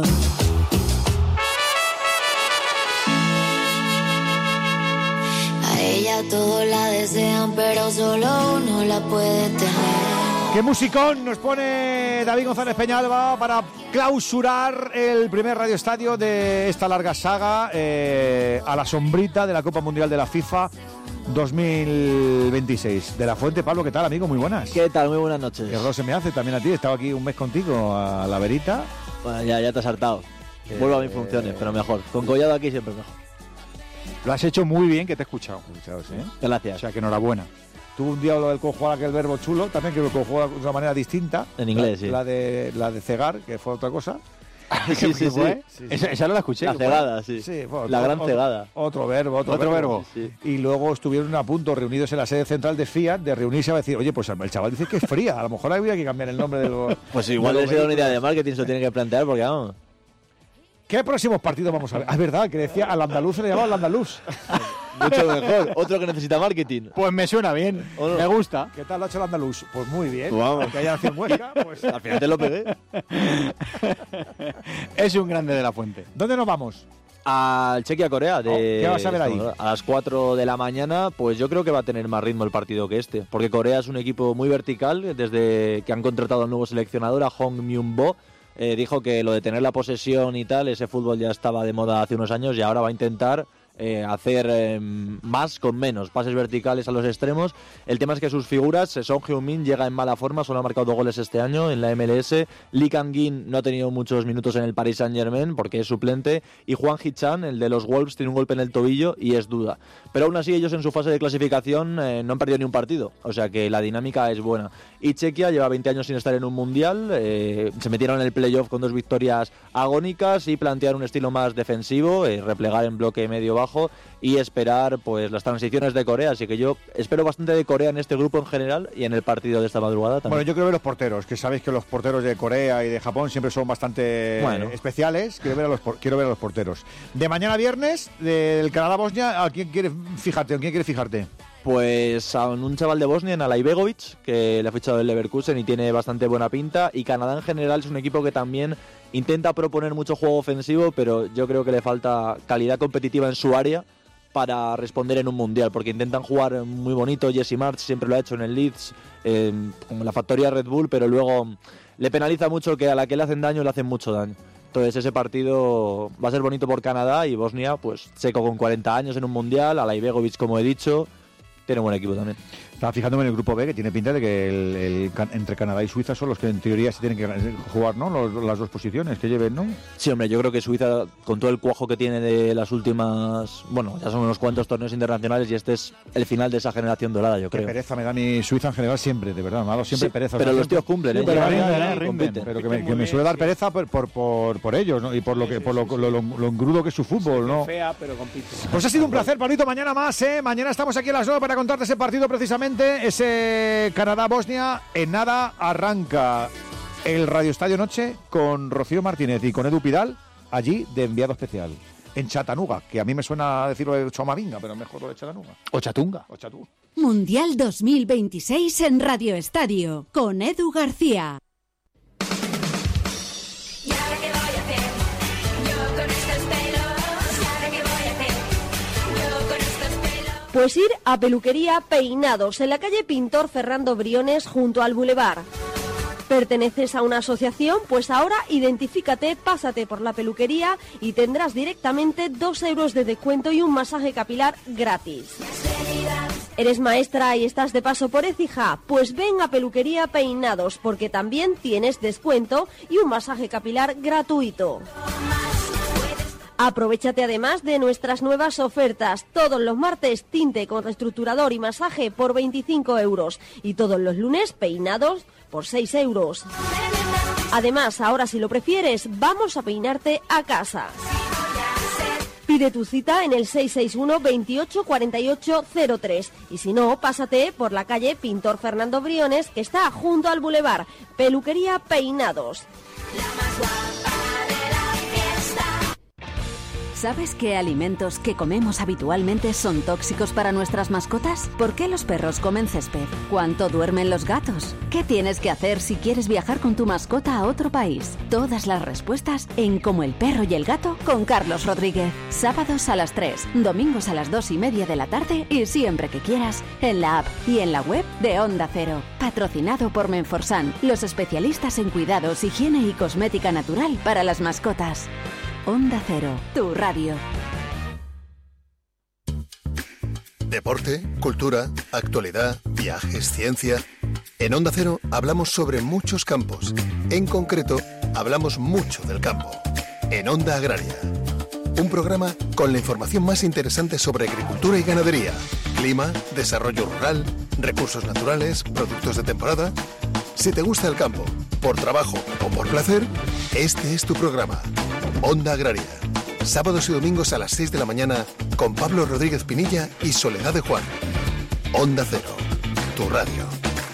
A ella todos la desean, pero solo uno la puede tener. ¿Qué musicón nos pone David González Peñalba para clausurar el primer Radio Estadio de esta larga saga eh, a la sombrita de la Copa Mundial de la FIFA dos mil veintiséis? De la Fuente, Pablo, ¿qué tal, amigo? Muy buenas. ¿Qué tal? Muy buenas noches. Qué error se me hace también a ti. He estado aquí un mes contigo a la verita. Bueno, ya, ya te has hartado. Eh, Vuelvo a mis funciones, pero mejor. Con Collado aquí siempre mejor. Lo has hecho muy bien, que te he escuchado. ¿eh? Gracias. O sea, que enhorabuena. Tuvo un día lo del conjugar, aquel verbo chulo, también que lo conjuga de una manera distinta. En inglés, la, sí. La de, la de cegar, que fue otra cosa. sí, sí, sí. Fue, sí, sí. Esa, esa no la escuché. La cegada, sí. sí fue, la otro, gran otro, cegada. Otro verbo, otro, otro verbo. verbo. Sí. Y luego estuvieron a punto, reunidos en la sede central de Fiat, de reunirse a decir, oye, pues el chaval dice que es fría, a lo mejor había que cambiar el nombre de los... Pues igual les da una idea de marketing, se lo tienen que plantear, porque vamos... ¿Qué próximos partidos vamos a ver? Ah, es verdad, que decía al andaluz se le llamaba al andaluz. Mucho mejor. Otro que necesita marketing. Pues me suena bien. ¿O no? Me gusta. ¿Qué tal lo ha hecho el andaluz? Pues muy bien. Vamos. Que haya nacido en Huesca, pues... Al final te lo pegué. Es un grande de la fuente. ¿Dónde nos vamos? Al Chequia-Corea. De... Oh, ¿qué vas a ver ahí? A las cuatro de la mañana, pues yo creo que va a tener más ritmo el partido que este. Porque Corea es un equipo muy vertical. Desde que han contratado al nuevo seleccionador, a Hong Myung-bo, eh, dijo que lo de tener la posesión y tal, ese fútbol ya estaba de moda hace unos años y ahora va a intentar Eh, hacer eh, más con menos, pases verticales a los extremos. El tema es que sus figuras, Son Heung-min llega en mala forma, solo ha marcado dos goles este año en la M L S, Lee Kang-in no ha tenido muchos minutos en el Paris Saint-Germain porque es suplente, y Hwang Hee-chan, el de los Wolves, tiene un golpe en el tobillo y es duda, pero aún así ellos en su fase de clasificación eh, no han perdido ni un partido, o sea que la dinámica es buena. Y Chequia lleva veinte años sin estar en un mundial, eh, se metieron en el playoff con dos victorias agónicas y plantear un estilo más defensivo, eh, replegar en bloque medio bajo y esperar pues las transiciones de Corea, así que yo espero bastante de Corea en este grupo en general y en el partido de esta madrugada también. Bueno, yo quiero ver los porteros, que sabéis que los porteros de Corea y de Japón siempre son bastante bueno. especiales. Quiero ver a los quiero ver a los porteros. De mañana viernes del Canadá-Bosnia, ¿a quién quieres fijarte? ¿En quién quieres fijarte? Pues a un chaval de Bosnia, en Alaibegovic, que le ha fichado el Leverkusen y tiene bastante buena pinta. Y Canadá en general es un equipo que también intenta proponer mucho juego ofensivo, pero yo creo que le falta calidad competitiva en su área para responder en un mundial, porque intentan jugar muy bonito. Jesse March siempre lo ha hecho en el Leeds, eh, con la factoría Red Bull, pero luego le penaliza mucho que a la que le hacen daño le hacen mucho daño. Entonces ese partido va a ser bonito por Canadá, y Bosnia, pues seco con cuarenta años en un mundial, Alaibegovic, como he dicho, tiene buen equipo también. Estaba fijándome en el grupo B, que tiene pinta de que el, el, entre Canadá y Suiza son los que en teoría se tienen que jugar, ¿no? Los, las dos posiciones que lleven, ¿no? Sí, hombre, yo creo que Suiza, con todo el cuajo que tiene de las últimas, bueno, ya son unos cuantos torneos internacionales, y este es el final de esa generación dorada, yo creo. Qué pereza me da mi Suiza en general siempre, de verdad, me ha dado siempre sí, pereza. Pero o sea, los tíos cumplen, ¿eh? Sí, pero ya, rinden, ya, ya, ¿eh? rinden, compiten. pero que me, que me suele dar pereza por, por, por, por ellos, ¿no? Y por lo que por lo, lo, lo, lo engrudo que es su fútbol, ¿no? Fea, pero compite. Pues ha sido un placer, Pablito. Mañana más, ¿eh? Mañana estamos aquí a las nueve para contarte ese partido precisamente, ese Canadá-Bosnia. En nada arranca el Radio Estadio Noche con Rocío Martínez y con Edu Pidal, allí de enviado especial, en Chattanooga, que a mí me suena a decirlo de Chomavinga, pero mejor lo de Chattanooga. O Chatunga. O Chatunga. Mundial dos mil veintiséis en Radio Estadio, con Edu García. Pues ir a Peluquería Peinados, en la calle Pintor Fernando Briones, junto al Boulevard. ¿Perteneces a una asociación? Pues ahora identifícate, pásate por la peluquería y tendrás directamente dos euros de descuento y un masaje capilar gratis. ¿Eres maestra y estás de paso por Écija? Pues ven a Peluquería Peinados, porque también tienes descuento y un masaje capilar gratuito. Aprovéchate además de nuestras nuevas ofertas. Todos los martes tinte con reestructurador y masaje por veinticinco euros y todos los lunes peinados por seis euros. Además, ahora si lo prefieres, vamos a peinarte a casa. Pide tu cita en el seis seis uno, veintiocho, cuarenta y ocho, cero tres y si no, pásate por la calle Pintor Fernando Briones, que está junto al Boulevard. Peluquería Peinados. ¿Sabes qué alimentos que comemos habitualmente son tóxicos para nuestras mascotas? ¿Por qué los perros comen césped? ¿Cuánto duermen los gatos? ¿Qué tienes que hacer si quieres viajar con tu mascota a otro país? Todas las respuestas en Como el perro y el gato con Carlos Rodríguez. Sábados a las tres, domingos a las dos y media de la tarde y siempre que quieras en la app y en la web de Onda Cero. Patrocinado por Menforsan, los especialistas en cuidados, higiene y cosmética natural para las mascotas. Onda Cero, tu radio. Deporte, cultura, actualidad, viajes, ciencia. En Onda Cero hablamos sobre muchos campos. En concreto, hablamos mucho del campo. En Onda Agraria. Un programa con la información más interesante sobre agricultura y ganadería, clima, desarrollo rural, recursos naturales, productos de temporada. Si te gusta el campo, por trabajo o por placer, este es tu programa. Onda Agraria. Sábados y domingos a las seis de la mañana con Pablo Rodríguez Pinilla y Soledad de Juan. Onda Cero, tu radio.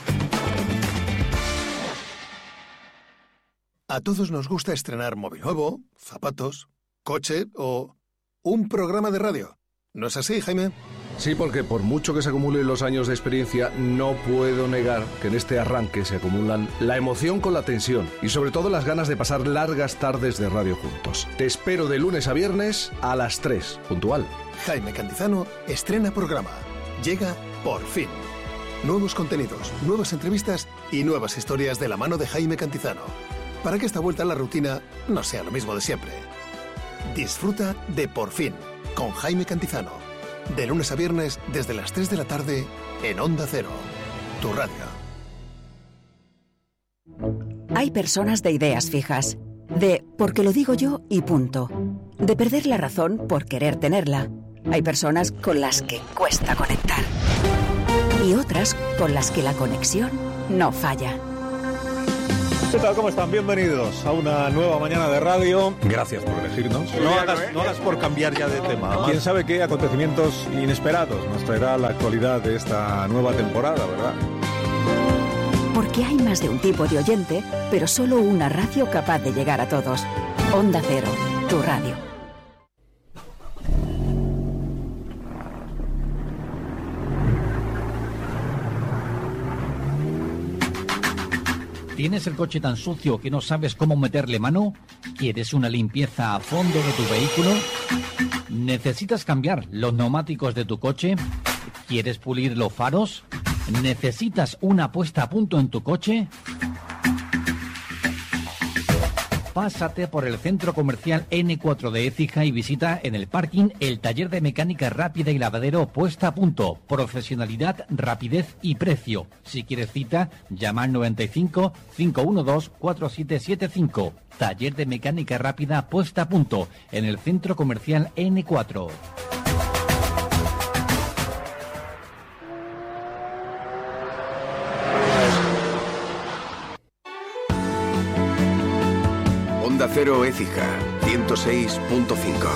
A todos nos gusta estrenar móvil nuevo, zapatos, coche o un programa de radio. ¿No es así, Jaime? Sí, porque por mucho que se acumulen los años de experiencia, no puedo negar que en este arranque se acumulan la emoción con la tensión y sobre todo las ganas de pasar largas tardes de radio juntos. Te espero de lunes a viernes a las tres, puntual. Jaime Cantizano estrena programa. Llega por fin. Nuevos contenidos, nuevas entrevistas y nuevas historias de la mano de Jaime Cantizano. Para que esta vuelta a la rutina no sea lo mismo de siempre. Disfruta de Por fin con Jaime Cantizano. De lunes a viernes desde las tres de la tarde en Onda Cero, tu radio. Hay personas de ideas fijas, de porque lo digo yo y punto, de perder la razón por querer tenerla. Hay personas con las que cuesta conectar y otras con las que la conexión no falla. ¿Qué tal? ¿Cómo están? Bienvenidos a una nueva mañana de radio. Gracias por elegirnos. No hagas, no hagas por cambiar ya de tema. Además, quién sabe qué acontecimientos inesperados nos traerá la actualidad de esta nueva temporada, ¿verdad? Porque hay más de un tipo de oyente, pero solo una radio capaz de llegar a todos. Onda Cero, tu radio. ¿Tienes el coche tan sucio que no sabes cómo meterle mano? ¿Quieres una limpieza a fondo de tu vehículo? ¿Necesitas cambiar los neumáticos de tu coche? ¿Quieres pulir los faros? ¿Necesitas una puesta a punto en tu coche? Pásate por el centro comercial ene cuatro de Écija y visita en el parking el taller de mecánica rápida y lavadero puesta a punto. Profesionalidad, rapidez y precio. Si quieres cita, llama al noventa y cinco, cinco uno dos, cuatro siete siete cinco. Taller de mecánica rápida puesta a punto en el centro comercial ene cuatro. Onda Cero Écija, ciento seis punto cinco.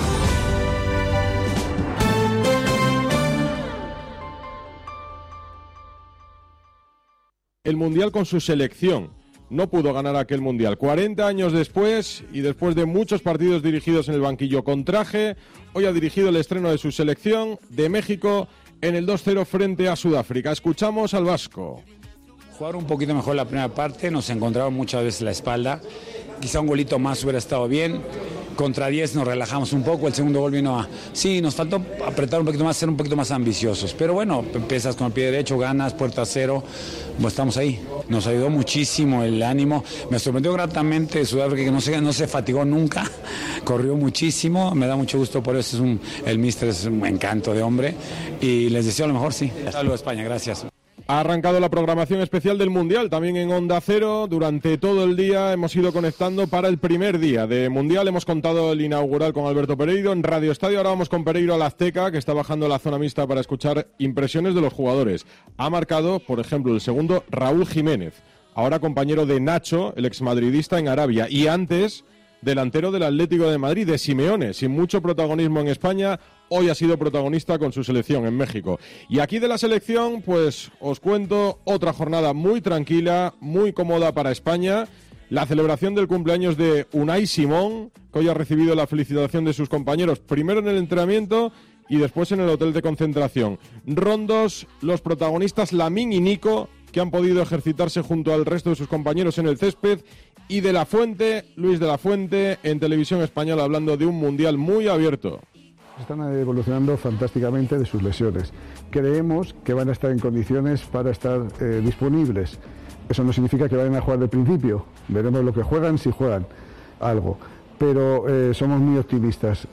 El Mundial con su selección. No pudo ganar aquel Mundial. cuarenta años después y después de muchos partidos dirigidos en el banquillo con traje, hoy ha dirigido el estreno de su selección de México en el dos cero frente a Sudáfrica. Escuchamos al vasco. Jugar un poquito mejor la primera parte, nos encontraron muchas veces la espalda. Quizá un golito más hubiera estado bien. Contra diez nos relajamos un poco, el segundo gol vino a... Sí, nos faltó apretar un poquito más, ser un poquito más ambiciosos. Pero bueno, empiezas con el pie derecho, ganas, puerta cero, pues estamos ahí. Nos ayudó muchísimo el ánimo. Me sorprendió gratamente Sudáfrica, que no se, no se fatigó nunca. Corrió muchísimo, me da mucho gusto por eso. Es un, el míster es un encanto de hombre. Y les deseo lo mejor, sí. Saludos España, gracias. Ha arrancado la programación especial del Mundial, también en Onda Cero. Durante todo el día hemos ido conectando para el primer día de Mundial. Hemos contado el inaugural con Alberto Pereiro en Radio Estadio. Ahora vamos con Pereiro a la Azteca, que está bajando la zona mixta para escuchar impresiones de los jugadores. Ha marcado, por ejemplo, el segundo Raúl Jiménez, ahora compañero de Nacho, el exmadridista en Arabia, y antes delantero del Atlético de Madrid, de Simeone, sin mucho protagonismo en España. Hoy ha sido protagonista con su selección en México. Y aquí de la selección, pues os cuento otra jornada muy tranquila, muy cómoda para España. La celebración del cumpleaños de Unai Simón, que hoy ha recibido la felicitación de sus compañeros, primero en el entrenamiento y después en el hotel de concentración. Rondos, los protagonistas Lamine y Nico, que han podido ejercitarse junto al resto de sus compañeros en el césped. Y de la Fuente, Luis de la Fuente, en Televisión Española, hablando de un Mundial muy abierto. Están evolucionando fantásticamente de sus lesiones. Creemos que van a estar en condiciones para estar eh, disponibles. Eso no significa que vayan a jugar de principio. Veremos lo que juegan, si juegan algo. Pero eh, somos muy optimistas.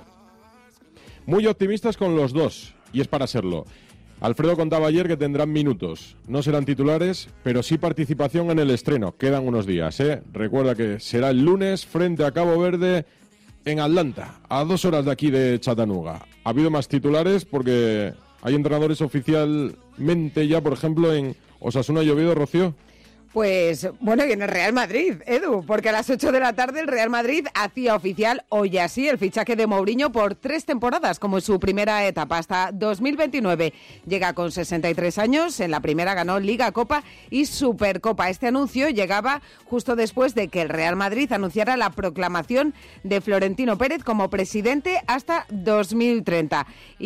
Muy optimistas con los dos, y es para serlo. Alfredo contaba ayer que tendrán minutos. No serán titulares, pero sí participación en el estreno. Quedan unos días, ¿eh? Recuerda que será el lunes frente a Cabo Verde en Atlanta, a dos horas de aquí de Chattanooga. Ha habido más titulares porque hay entrenadores oficialmente ya, por ejemplo, en Osasuna y Oviedo, Rocío. Pues bueno, y en el Real Madrid, Edu, porque a las ocho de la tarde el Real Madrid hacía oficial, hoy así, el fichaje de Mourinho por tres temporadas, como en su primera etapa, hasta dos mil veintinueve. Llega con sesenta y tres años, en la primera ganó Liga, Copa y Supercopa. Este anuncio llegaba justo después de que el Real Madrid anunciara la proclamación de Florentino Pérez como presidente hasta dos mil treinta.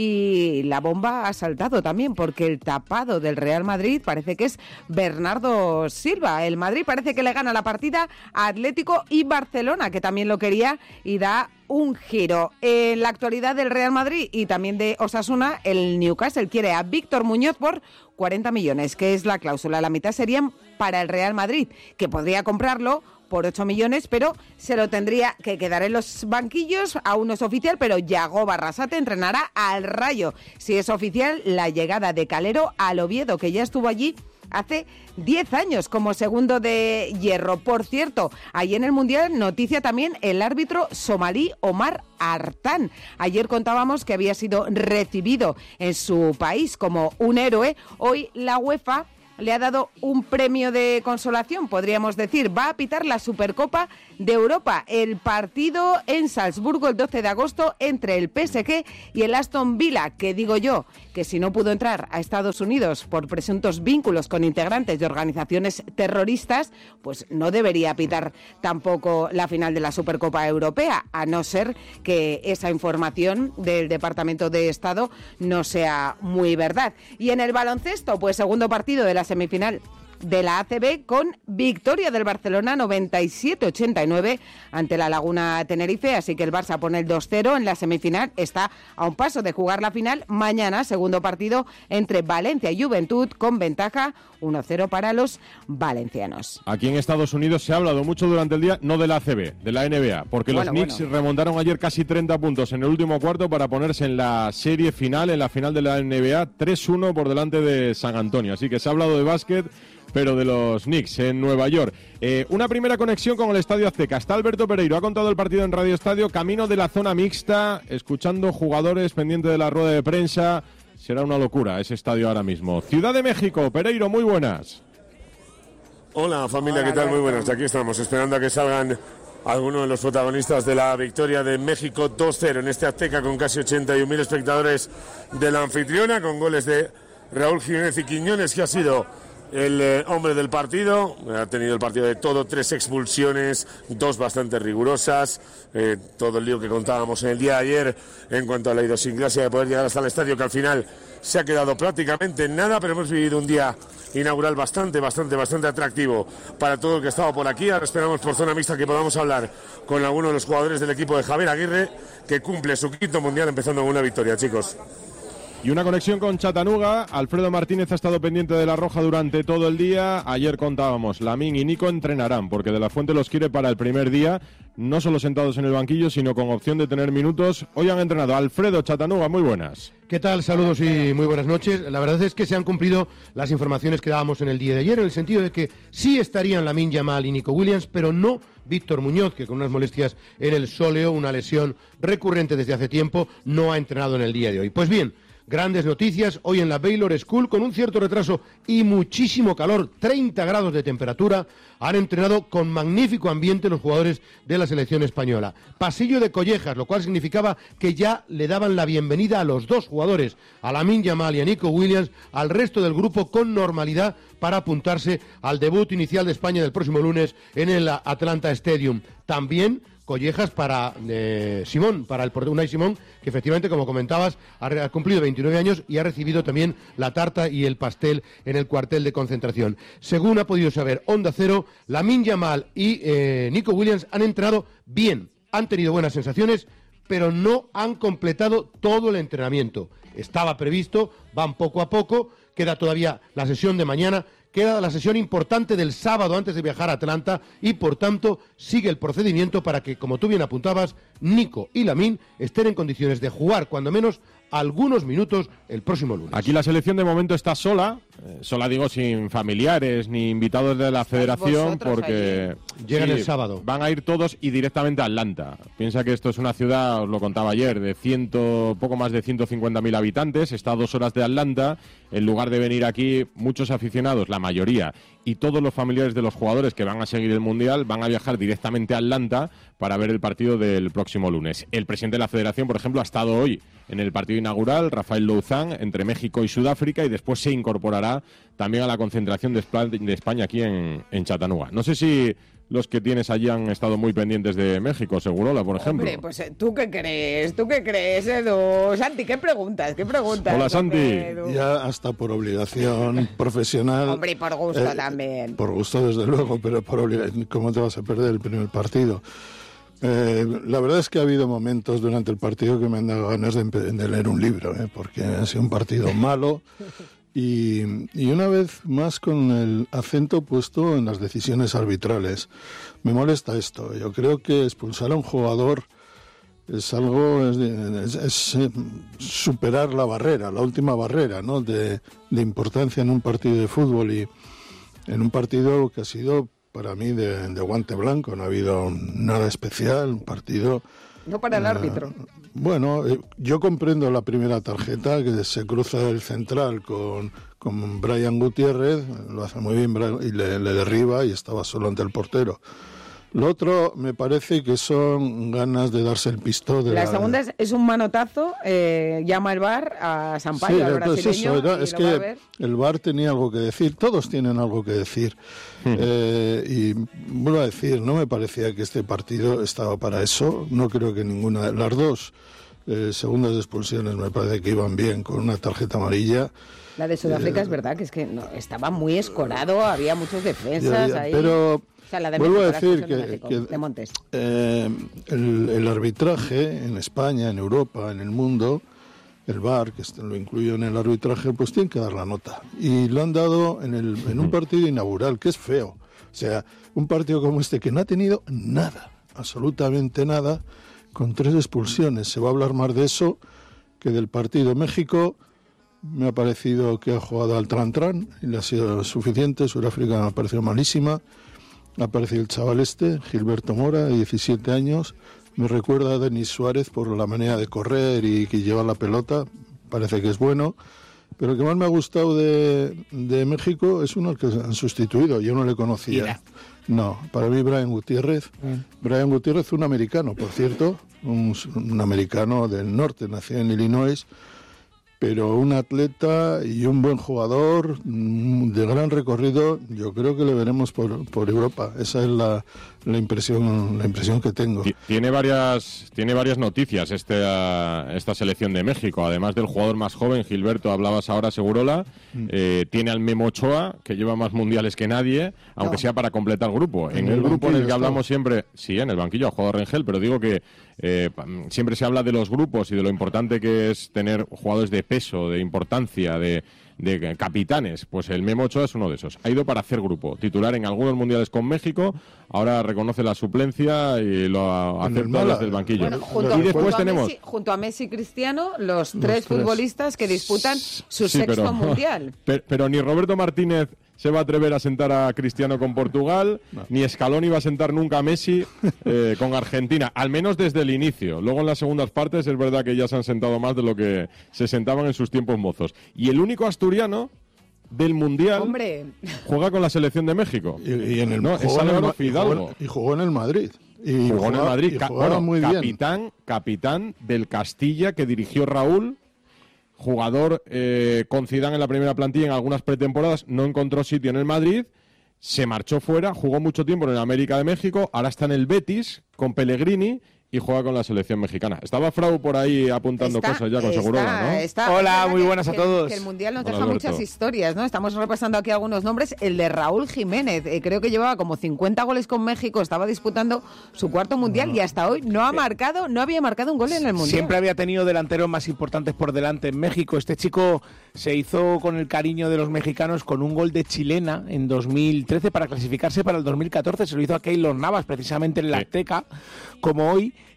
Y la bomba ha saltado también, porque el tapado del Real Madrid parece que es Bernardo Silva. El Madrid parece que le gana la partida a Atlético y Barcelona, que también lo quería, y da un giro. En la actualidad del Real Madrid y también de Osasuna, el Newcastle quiere a Víctor Muñoz por cuarenta millones, que es la cláusula. La mitad serían para el Real Madrid, que podría comprarlo por ocho millones, pero se lo tendría que quedar en los banquillos. Aún no es oficial, pero Yago Barrasate entrenará al Rayo. Si es oficial, la llegada de Calero al Oviedo, que ya estuvo allí hace diez años como segundo de hierro. Por cierto, ahí en el Mundial, noticia también el árbitro somalí Omar Artán. Ayer contábamos que había sido recibido en su país como un héroe. Hoy la UEFA le ha dado un premio de consolación, podríamos decir. Va a pitar la Supercopa de Europa, el partido en Salzburgo el doce de agosto entre el P S G y el Aston Villa, que digo yo, que si no pudo entrar a Estados Unidos por presuntos vínculos con integrantes de organizaciones terroristas, pues no debería pitar tampoco la final de la Supercopa Europea, a no ser que esa información del Departamento de Estado no sea muy verdad. Y en el baloncesto, pues segundo partido de la semifinal de la A C B con victoria del Barcelona noventa y siete ochenta y nueve ante la Laguna Tenerife, así que el Barça pone el dos cero en la semifinal, está a un paso de jugar la final. Mañana segundo partido entre Valencia y Juventud con ventaja uno cero para los valencianos. Aquí en Estados Unidos se ha hablado mucho durante el día, no de la A C B, de la N B A, porque bueno, los Knicks bueno. remontaron ayer casi treinta puntos en el último cuarto para ponerse en la serie final, en la final de la N B A, tres uno por delante de San Antonio, así que se ha hablado de básquet, pero de los Knicks en Nueva York. Eh, una primera conexión con el Estadio Azteca. Está Alberto Pereiro, ha contado el partido en Radio Estadio, camino de la zona mixta, escuchando jugadores, pendiente de la rueda de prensa. Será una locura ese estadio ahora mismo. Ciudad de México, Pereiro, muy buenas. Hola familia, ¿qué tal? Muy buenas. Aquí estamos esperando a que salgan algunos de los protagonistas de la victoria de México dos cero en este Azteca, con casi ochenta y un mil espectadores de la anfitriona, con goles de Raúl Jiménez y Quiñones, que ha sido el eh, hombre del partido. Ha tenido el partido de todo, tres expulsiones, dos bastante rigurosas, eh, todo el lío que contábamos en el día de ayer en cuanto a la idiosincrasia de poder llegar hasta el estadio, que al final se ha quedado prácticamente en nada, pero hemos vivido un día inaugural bastante, bastante, bastante atractivo para todo el que estaba por aquí. Ahora esperamos por zona mixta que podamos hablar con alguno de los jugadores del equipo de Javier Aguirre, que cumple su quinto mundial empezando con una victoria, chicos. Y una conexión con Chattanooga. Alfredo Martínez ha estado pendiente de la Roja durante todo el día. Ayer contábamos, Lamín y Nico entrenarán, porque De La Fuente los quiere para el primer día, no solo sentados en el banquillo, sino con opción de tener minutos. Hoy han entrenado. Alfredo, Chattanooga, muy buenas. ¿Qué tal? Saludos y muy buenas noches. La verdad es que se han cumplido las informaciones que dábamos en el día de ayer, en el sentido de que sí estarían Lamine Yamal y Nico Williams, pero no Víctor Muñoz, que con unas molestias en el sóleo, una lesión recurrente desde hace tiempo, no ha entrenado en el día de hoy. Pues bien, grandes noticias hoy en la Baylor School, con un cierto retraso y muchísimo calor, treinta grados de temperatura. Han entrenado con magnífico ambiente los jugadores de la selección española. Pasillo de collejas, lo cual significaba que ya le daban la bienvenida a los dos jugadores, a Lamine Yamal y a Nico Williams, al resto del grupo con normalidad, para apuntarse al debut inicial de España del próximo lunes en el Atlanta Stadium. También collejas para eh, Simón, para el portero Unai Simón, que efectivamente, como comentabas, ha, ha cumplido veintinueve años y ha recibido también la tarta y el pastel en el cuartel de concentración. Según ha podido saber Onda Cero, Lamine Yamal y eh, Nico Williams han entrenado bien, han tenido buenas sensaciones, pero no han completado todo el entrenamiento. Estaba previsto, van poco a poco, queda todavía la sesión de mañana, queda la sesión importante del sábado antes de viajar a Atlanta y, por tanto, sigue el procedimiento para que, como tú bien apuntabas, Nico y Lamine estén en condiciones de jugar, cuando menos, algunos minutos el próximo lunes. Aquí la selección de momento está sola, solo digo sin familiares ni invitados de la federación, porque llegan sí, el sábado. Van a ir todos y directamente a Atlanta. Piensa que esto es una ciudad, os lo contaba ayer, de ciento, poco más de ciento cincuenta mil habitantes, está a dos horas de Atlanta. En lugar de venir aquí, muchos aficionados, la mayoría, y todos los familiares de los jugadores que van a seguir el Mundial van a viajar directamente a Atlanta para ver el partido del próximo lunes. El presidente de la federación, por ejemplo, ha estado hoy en el partido inaugural, Rafael Louzán, entre México y Sudáfrica, y después se incorporará también a la concentración de España aquí en, en Chattanooga. No sé si los que tienes allí han estado muy pendientes de México, Segurola, por ejemplo. Hombre, pues ¿tú qué crees? ¿Tú qué crees, Edu? Santi, ¿qué preguntas? ¿Qué preguntas? Hola, Santi. Edu? Ya hasta por obligación profesional. Hombre, y por gusto eh, también. Por gusto, desde luego, pero por obligación. ¿Cómo te vas a perder el primer partido? Eh, la verdad es que ha habido momentos durante el partido que me han dado ganas de, de leer un libro, eh, porque ha sido un partido malo. Y, y una vez más con el acento puesto en las decisiones arbitrales. Me molesta esto. Yo creo que expulsar a un jugador es algo, es, es, es eh, superar la barrera, la última barrera, ¿no? de, de importancia en un partido de fútbol, y en un partido que ha sido para mí de, de guante blanco. No ha habido nada especial, un partido... No para el árbitro. Uh, bueno, eh, yo comprendo la primera tarjeta, que se cruza el central con, con Brian Gutiérrez, lo hace muy bien y le, le derriba y estaba solo ante el portero. Lo otro me parece que son ganas de darse el pistón. De la, la segunda es, es un manotazo, eh, llama el V A R a Sampaio, sí, al brasileño. Eso, era, es que el V A R tenía algo que decir, todos tienen algo que decir. Hmm. Eh, y vuelvo a decir, no me parecía que este partido estaba para eso, no creo que ninguna de las dos eh, segundas expulsiones me parece que iban bien con una tarjeta amarilla. La de Sudáfrica eh, es verdad que es que no, estaba muy escorado, había muchos defensas ya, ya, ahí. Pero... O sea, la de Vuelvo México, a decir de que, México, que de Montes. Eh, el, el arbitraje en España, en Europa, en el mundo, el V A R, que lo incluyo en el arbitraje, pues tiene que dar la nota. Y lo han dado en, el, en un partido inaugural, que es feo. O sea, un partido como este que no ha tenido nada, absolutamente nada, con tres expulsiones. Se va a hablar más de eso que del partido. México me ha parecido que ha jugado al tran-tran y le ha sido suficiente. Sudáfrica me ha parecido malísima. Ha aparecido el chaval este, Gilberto Mora, de diecisiete años. Me recuerda a Denis Suárez por la manera de correr y que lleva la pelota. Parece que es bueno. Pero el que más me ha gustado de, de México es uno que han sustituido. Yo no le conocía. Mira. No, para mí Brian Gutiérrez. Mm. Brian Gutiérrez, un americano, por cierto. Un, un americano del norte, nacido en Illinois. Pero un atleta y un buen jugador de gran recorrido, yo creo que le veremos por, por Europa. Esa es la, la impresión la impresión que tengo. Tiene varias tiene varias noticias este, uh, esta selección de México. Además del jugador más joven, Gilberto, hablabas ahora, Segurola, mm. eh, tiene al Memo Ochoa, que lleva más mundiales que nadie, aunque no. sea para completar el grupo. En, en el, el grupo en el que está. hablamos siempre, sí, en el banquillo ha jugado Rengel, pero digo que eh, siempre se habla de los grupos y de lo importante que es tener jugadores de peso, de importancia, de, de capitanes. Pues el Memo Ochoa es uno de esos. Ha ido para hacer grupo, titular en algunos mundiales con México, ahora reconoce la suplencia y lo acepta desde el banquillo. Bueno, junto, y después junto tenemos... A Messi, junto a Messi y Cristiano, los tres, los tres futbolistas que disputan su sí, sexto pero, mundial. Pero, pero ni Roberto Martínez se va a atrever a sentar a Cristiano con Portugal, no. ni Scaloni va a sentar nunca a Messi eh, con Argentina, al menos desde el inicio. Luego en las segundas partes es verdad que ya se han sentado más de lo que se sentaban en sus tiempos mozos. Y el único asturiano del Mundial Hombre. juega con la selección de México. Y, y en el no, es Álvaro Fidalgo. Y jugó en el Madrid. Y jugó en el Madrid. Y Ca bueno, muy capitán, bien. capitán del Castilla que dirigió Raúl. Jugador eh, con Zidane en la primera plantilla en algunas pretemporadas, no encontró sitio en el Madrid, se marchó fuera, jugó mucho tiempo en el América de México, ahora está en el Betis con Pellegrini y juega con la selección mexicana. Estaba Frau por ahí apuntando está, cosas ya con está, Segurola, ¿no? Está, Hola, muy buenas que, a todos. Que el Mundial nos Hola, deja Alberto. muchas historias, ¿no? Estamos repasando aquí algunos nombres. El de Raúl Jiménez, eh, creo que llevaba como cincuenta goles con México, estaba disputando su cuarto Mundial no. y hasta hoy no ha marcado, no había marcado un gol en el Mundial. Siempre había tenido delanteros más importantes por delante en México. Este chico se hizo con el cariño de los mexicanos con un gol de chilena en dos mil trece para clasificarse para el dos mil catorce. Se lo hizo a Keylor Navas, precisamente en la Azteca, como hoy.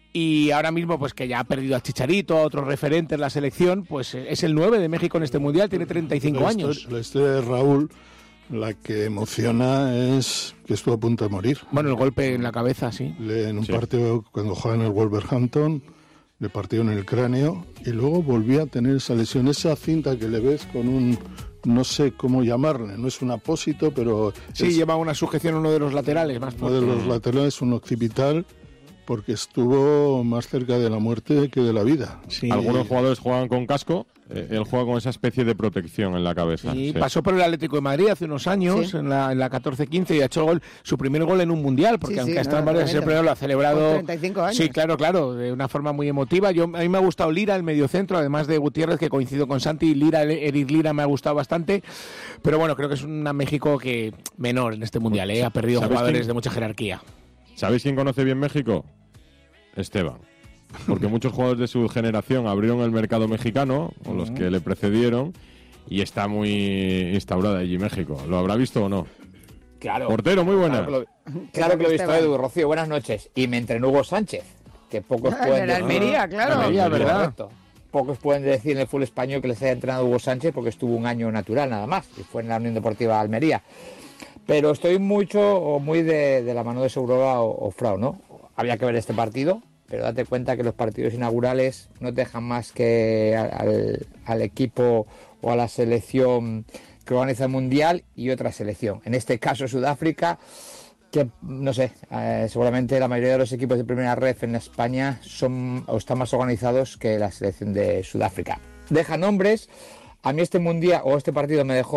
Y ahora mismo, pues que ya ha perdido a Chicharito, a otros referentes en la selección, pues es el nueve de México en este Mundial, tiene treinta y cinco la años. Historia, la historia de Raúl, la que emociona es que estuvo a punto de morir. Bueno, el golpe en la cabeza, sí. Le, en un sí. partido, cuando jugaba en el Wolverhampton, le partió en el cráneo y luego volvió a tener esa lesión, esa cinta que le ves con un... no sé cómo llamarle, no es un apósito, pero... Sí, es, lleva una sujeción en uno de los laterales. Más uno de los laterales, un occipital, porque estuvo más cerca de la muerte que de la vida. Sí. Algunos jugadores juegan con casco, eh, él juega con esa especie de protección en la cabeza. Sí, sí. Pasó por el Atlético de Madrid hace unos años, sí. en la, en la catorce quince, y ha hecho gol, su primer gol en un Mundial, porque sí, aunque sí, ha estado en varios, siempre lo ha celebrado... Con treinta y cinco años. Sí, claro, claro, de una forma muy emotiva. Yo, a mí me ha gustado Lira, el mediocentro, además de Gutiérrez, que coincido con Santi. Lira, Eric Lira me ha gustado bastante, pero bueno, creo que es una México que menor en este Mundial, ¿eh? Ha perdido jugadores quién? de mucha jerarquía. ¿Sabéis quién conoce bien México? Esteban. Porque muchos jugadores de su generación abrieron el mercado mexicano, o los que le precedieron, y está muy instaurada allí México. ¿Lo habrá visto o no? Claro. Portero, muy buena. Claro que lo, claro que lo he visto, Edu. Rocío, buenas noches. Y me entrenó Hugo Sánchez, que pocos pueden... En la Almería, decir, claro. Almería, ¿verdad? Correcto. Pocos pueden decir en el fútbol español que les haya entrenado Hugo Sánchez porque estuvo un año natural nada más, y fue en la Unión Deportiva Almería. Pero estoy mucho o muy de, de la mano de Segurola o, o Frau, ¿no? Había que ver este partido, pero date cuenta que los partidos inaugurales no te dejan más que al, al equipo o a la selección que organiza el Mundial y otra selección. En este caso Sudáfrica, que no sé, eh, seguramente la mayoría de los equipos de primera ref en España son o están más organizados que la selección de Sudáfrica. Deja nombres. A mí este Mundial o este partido me dejó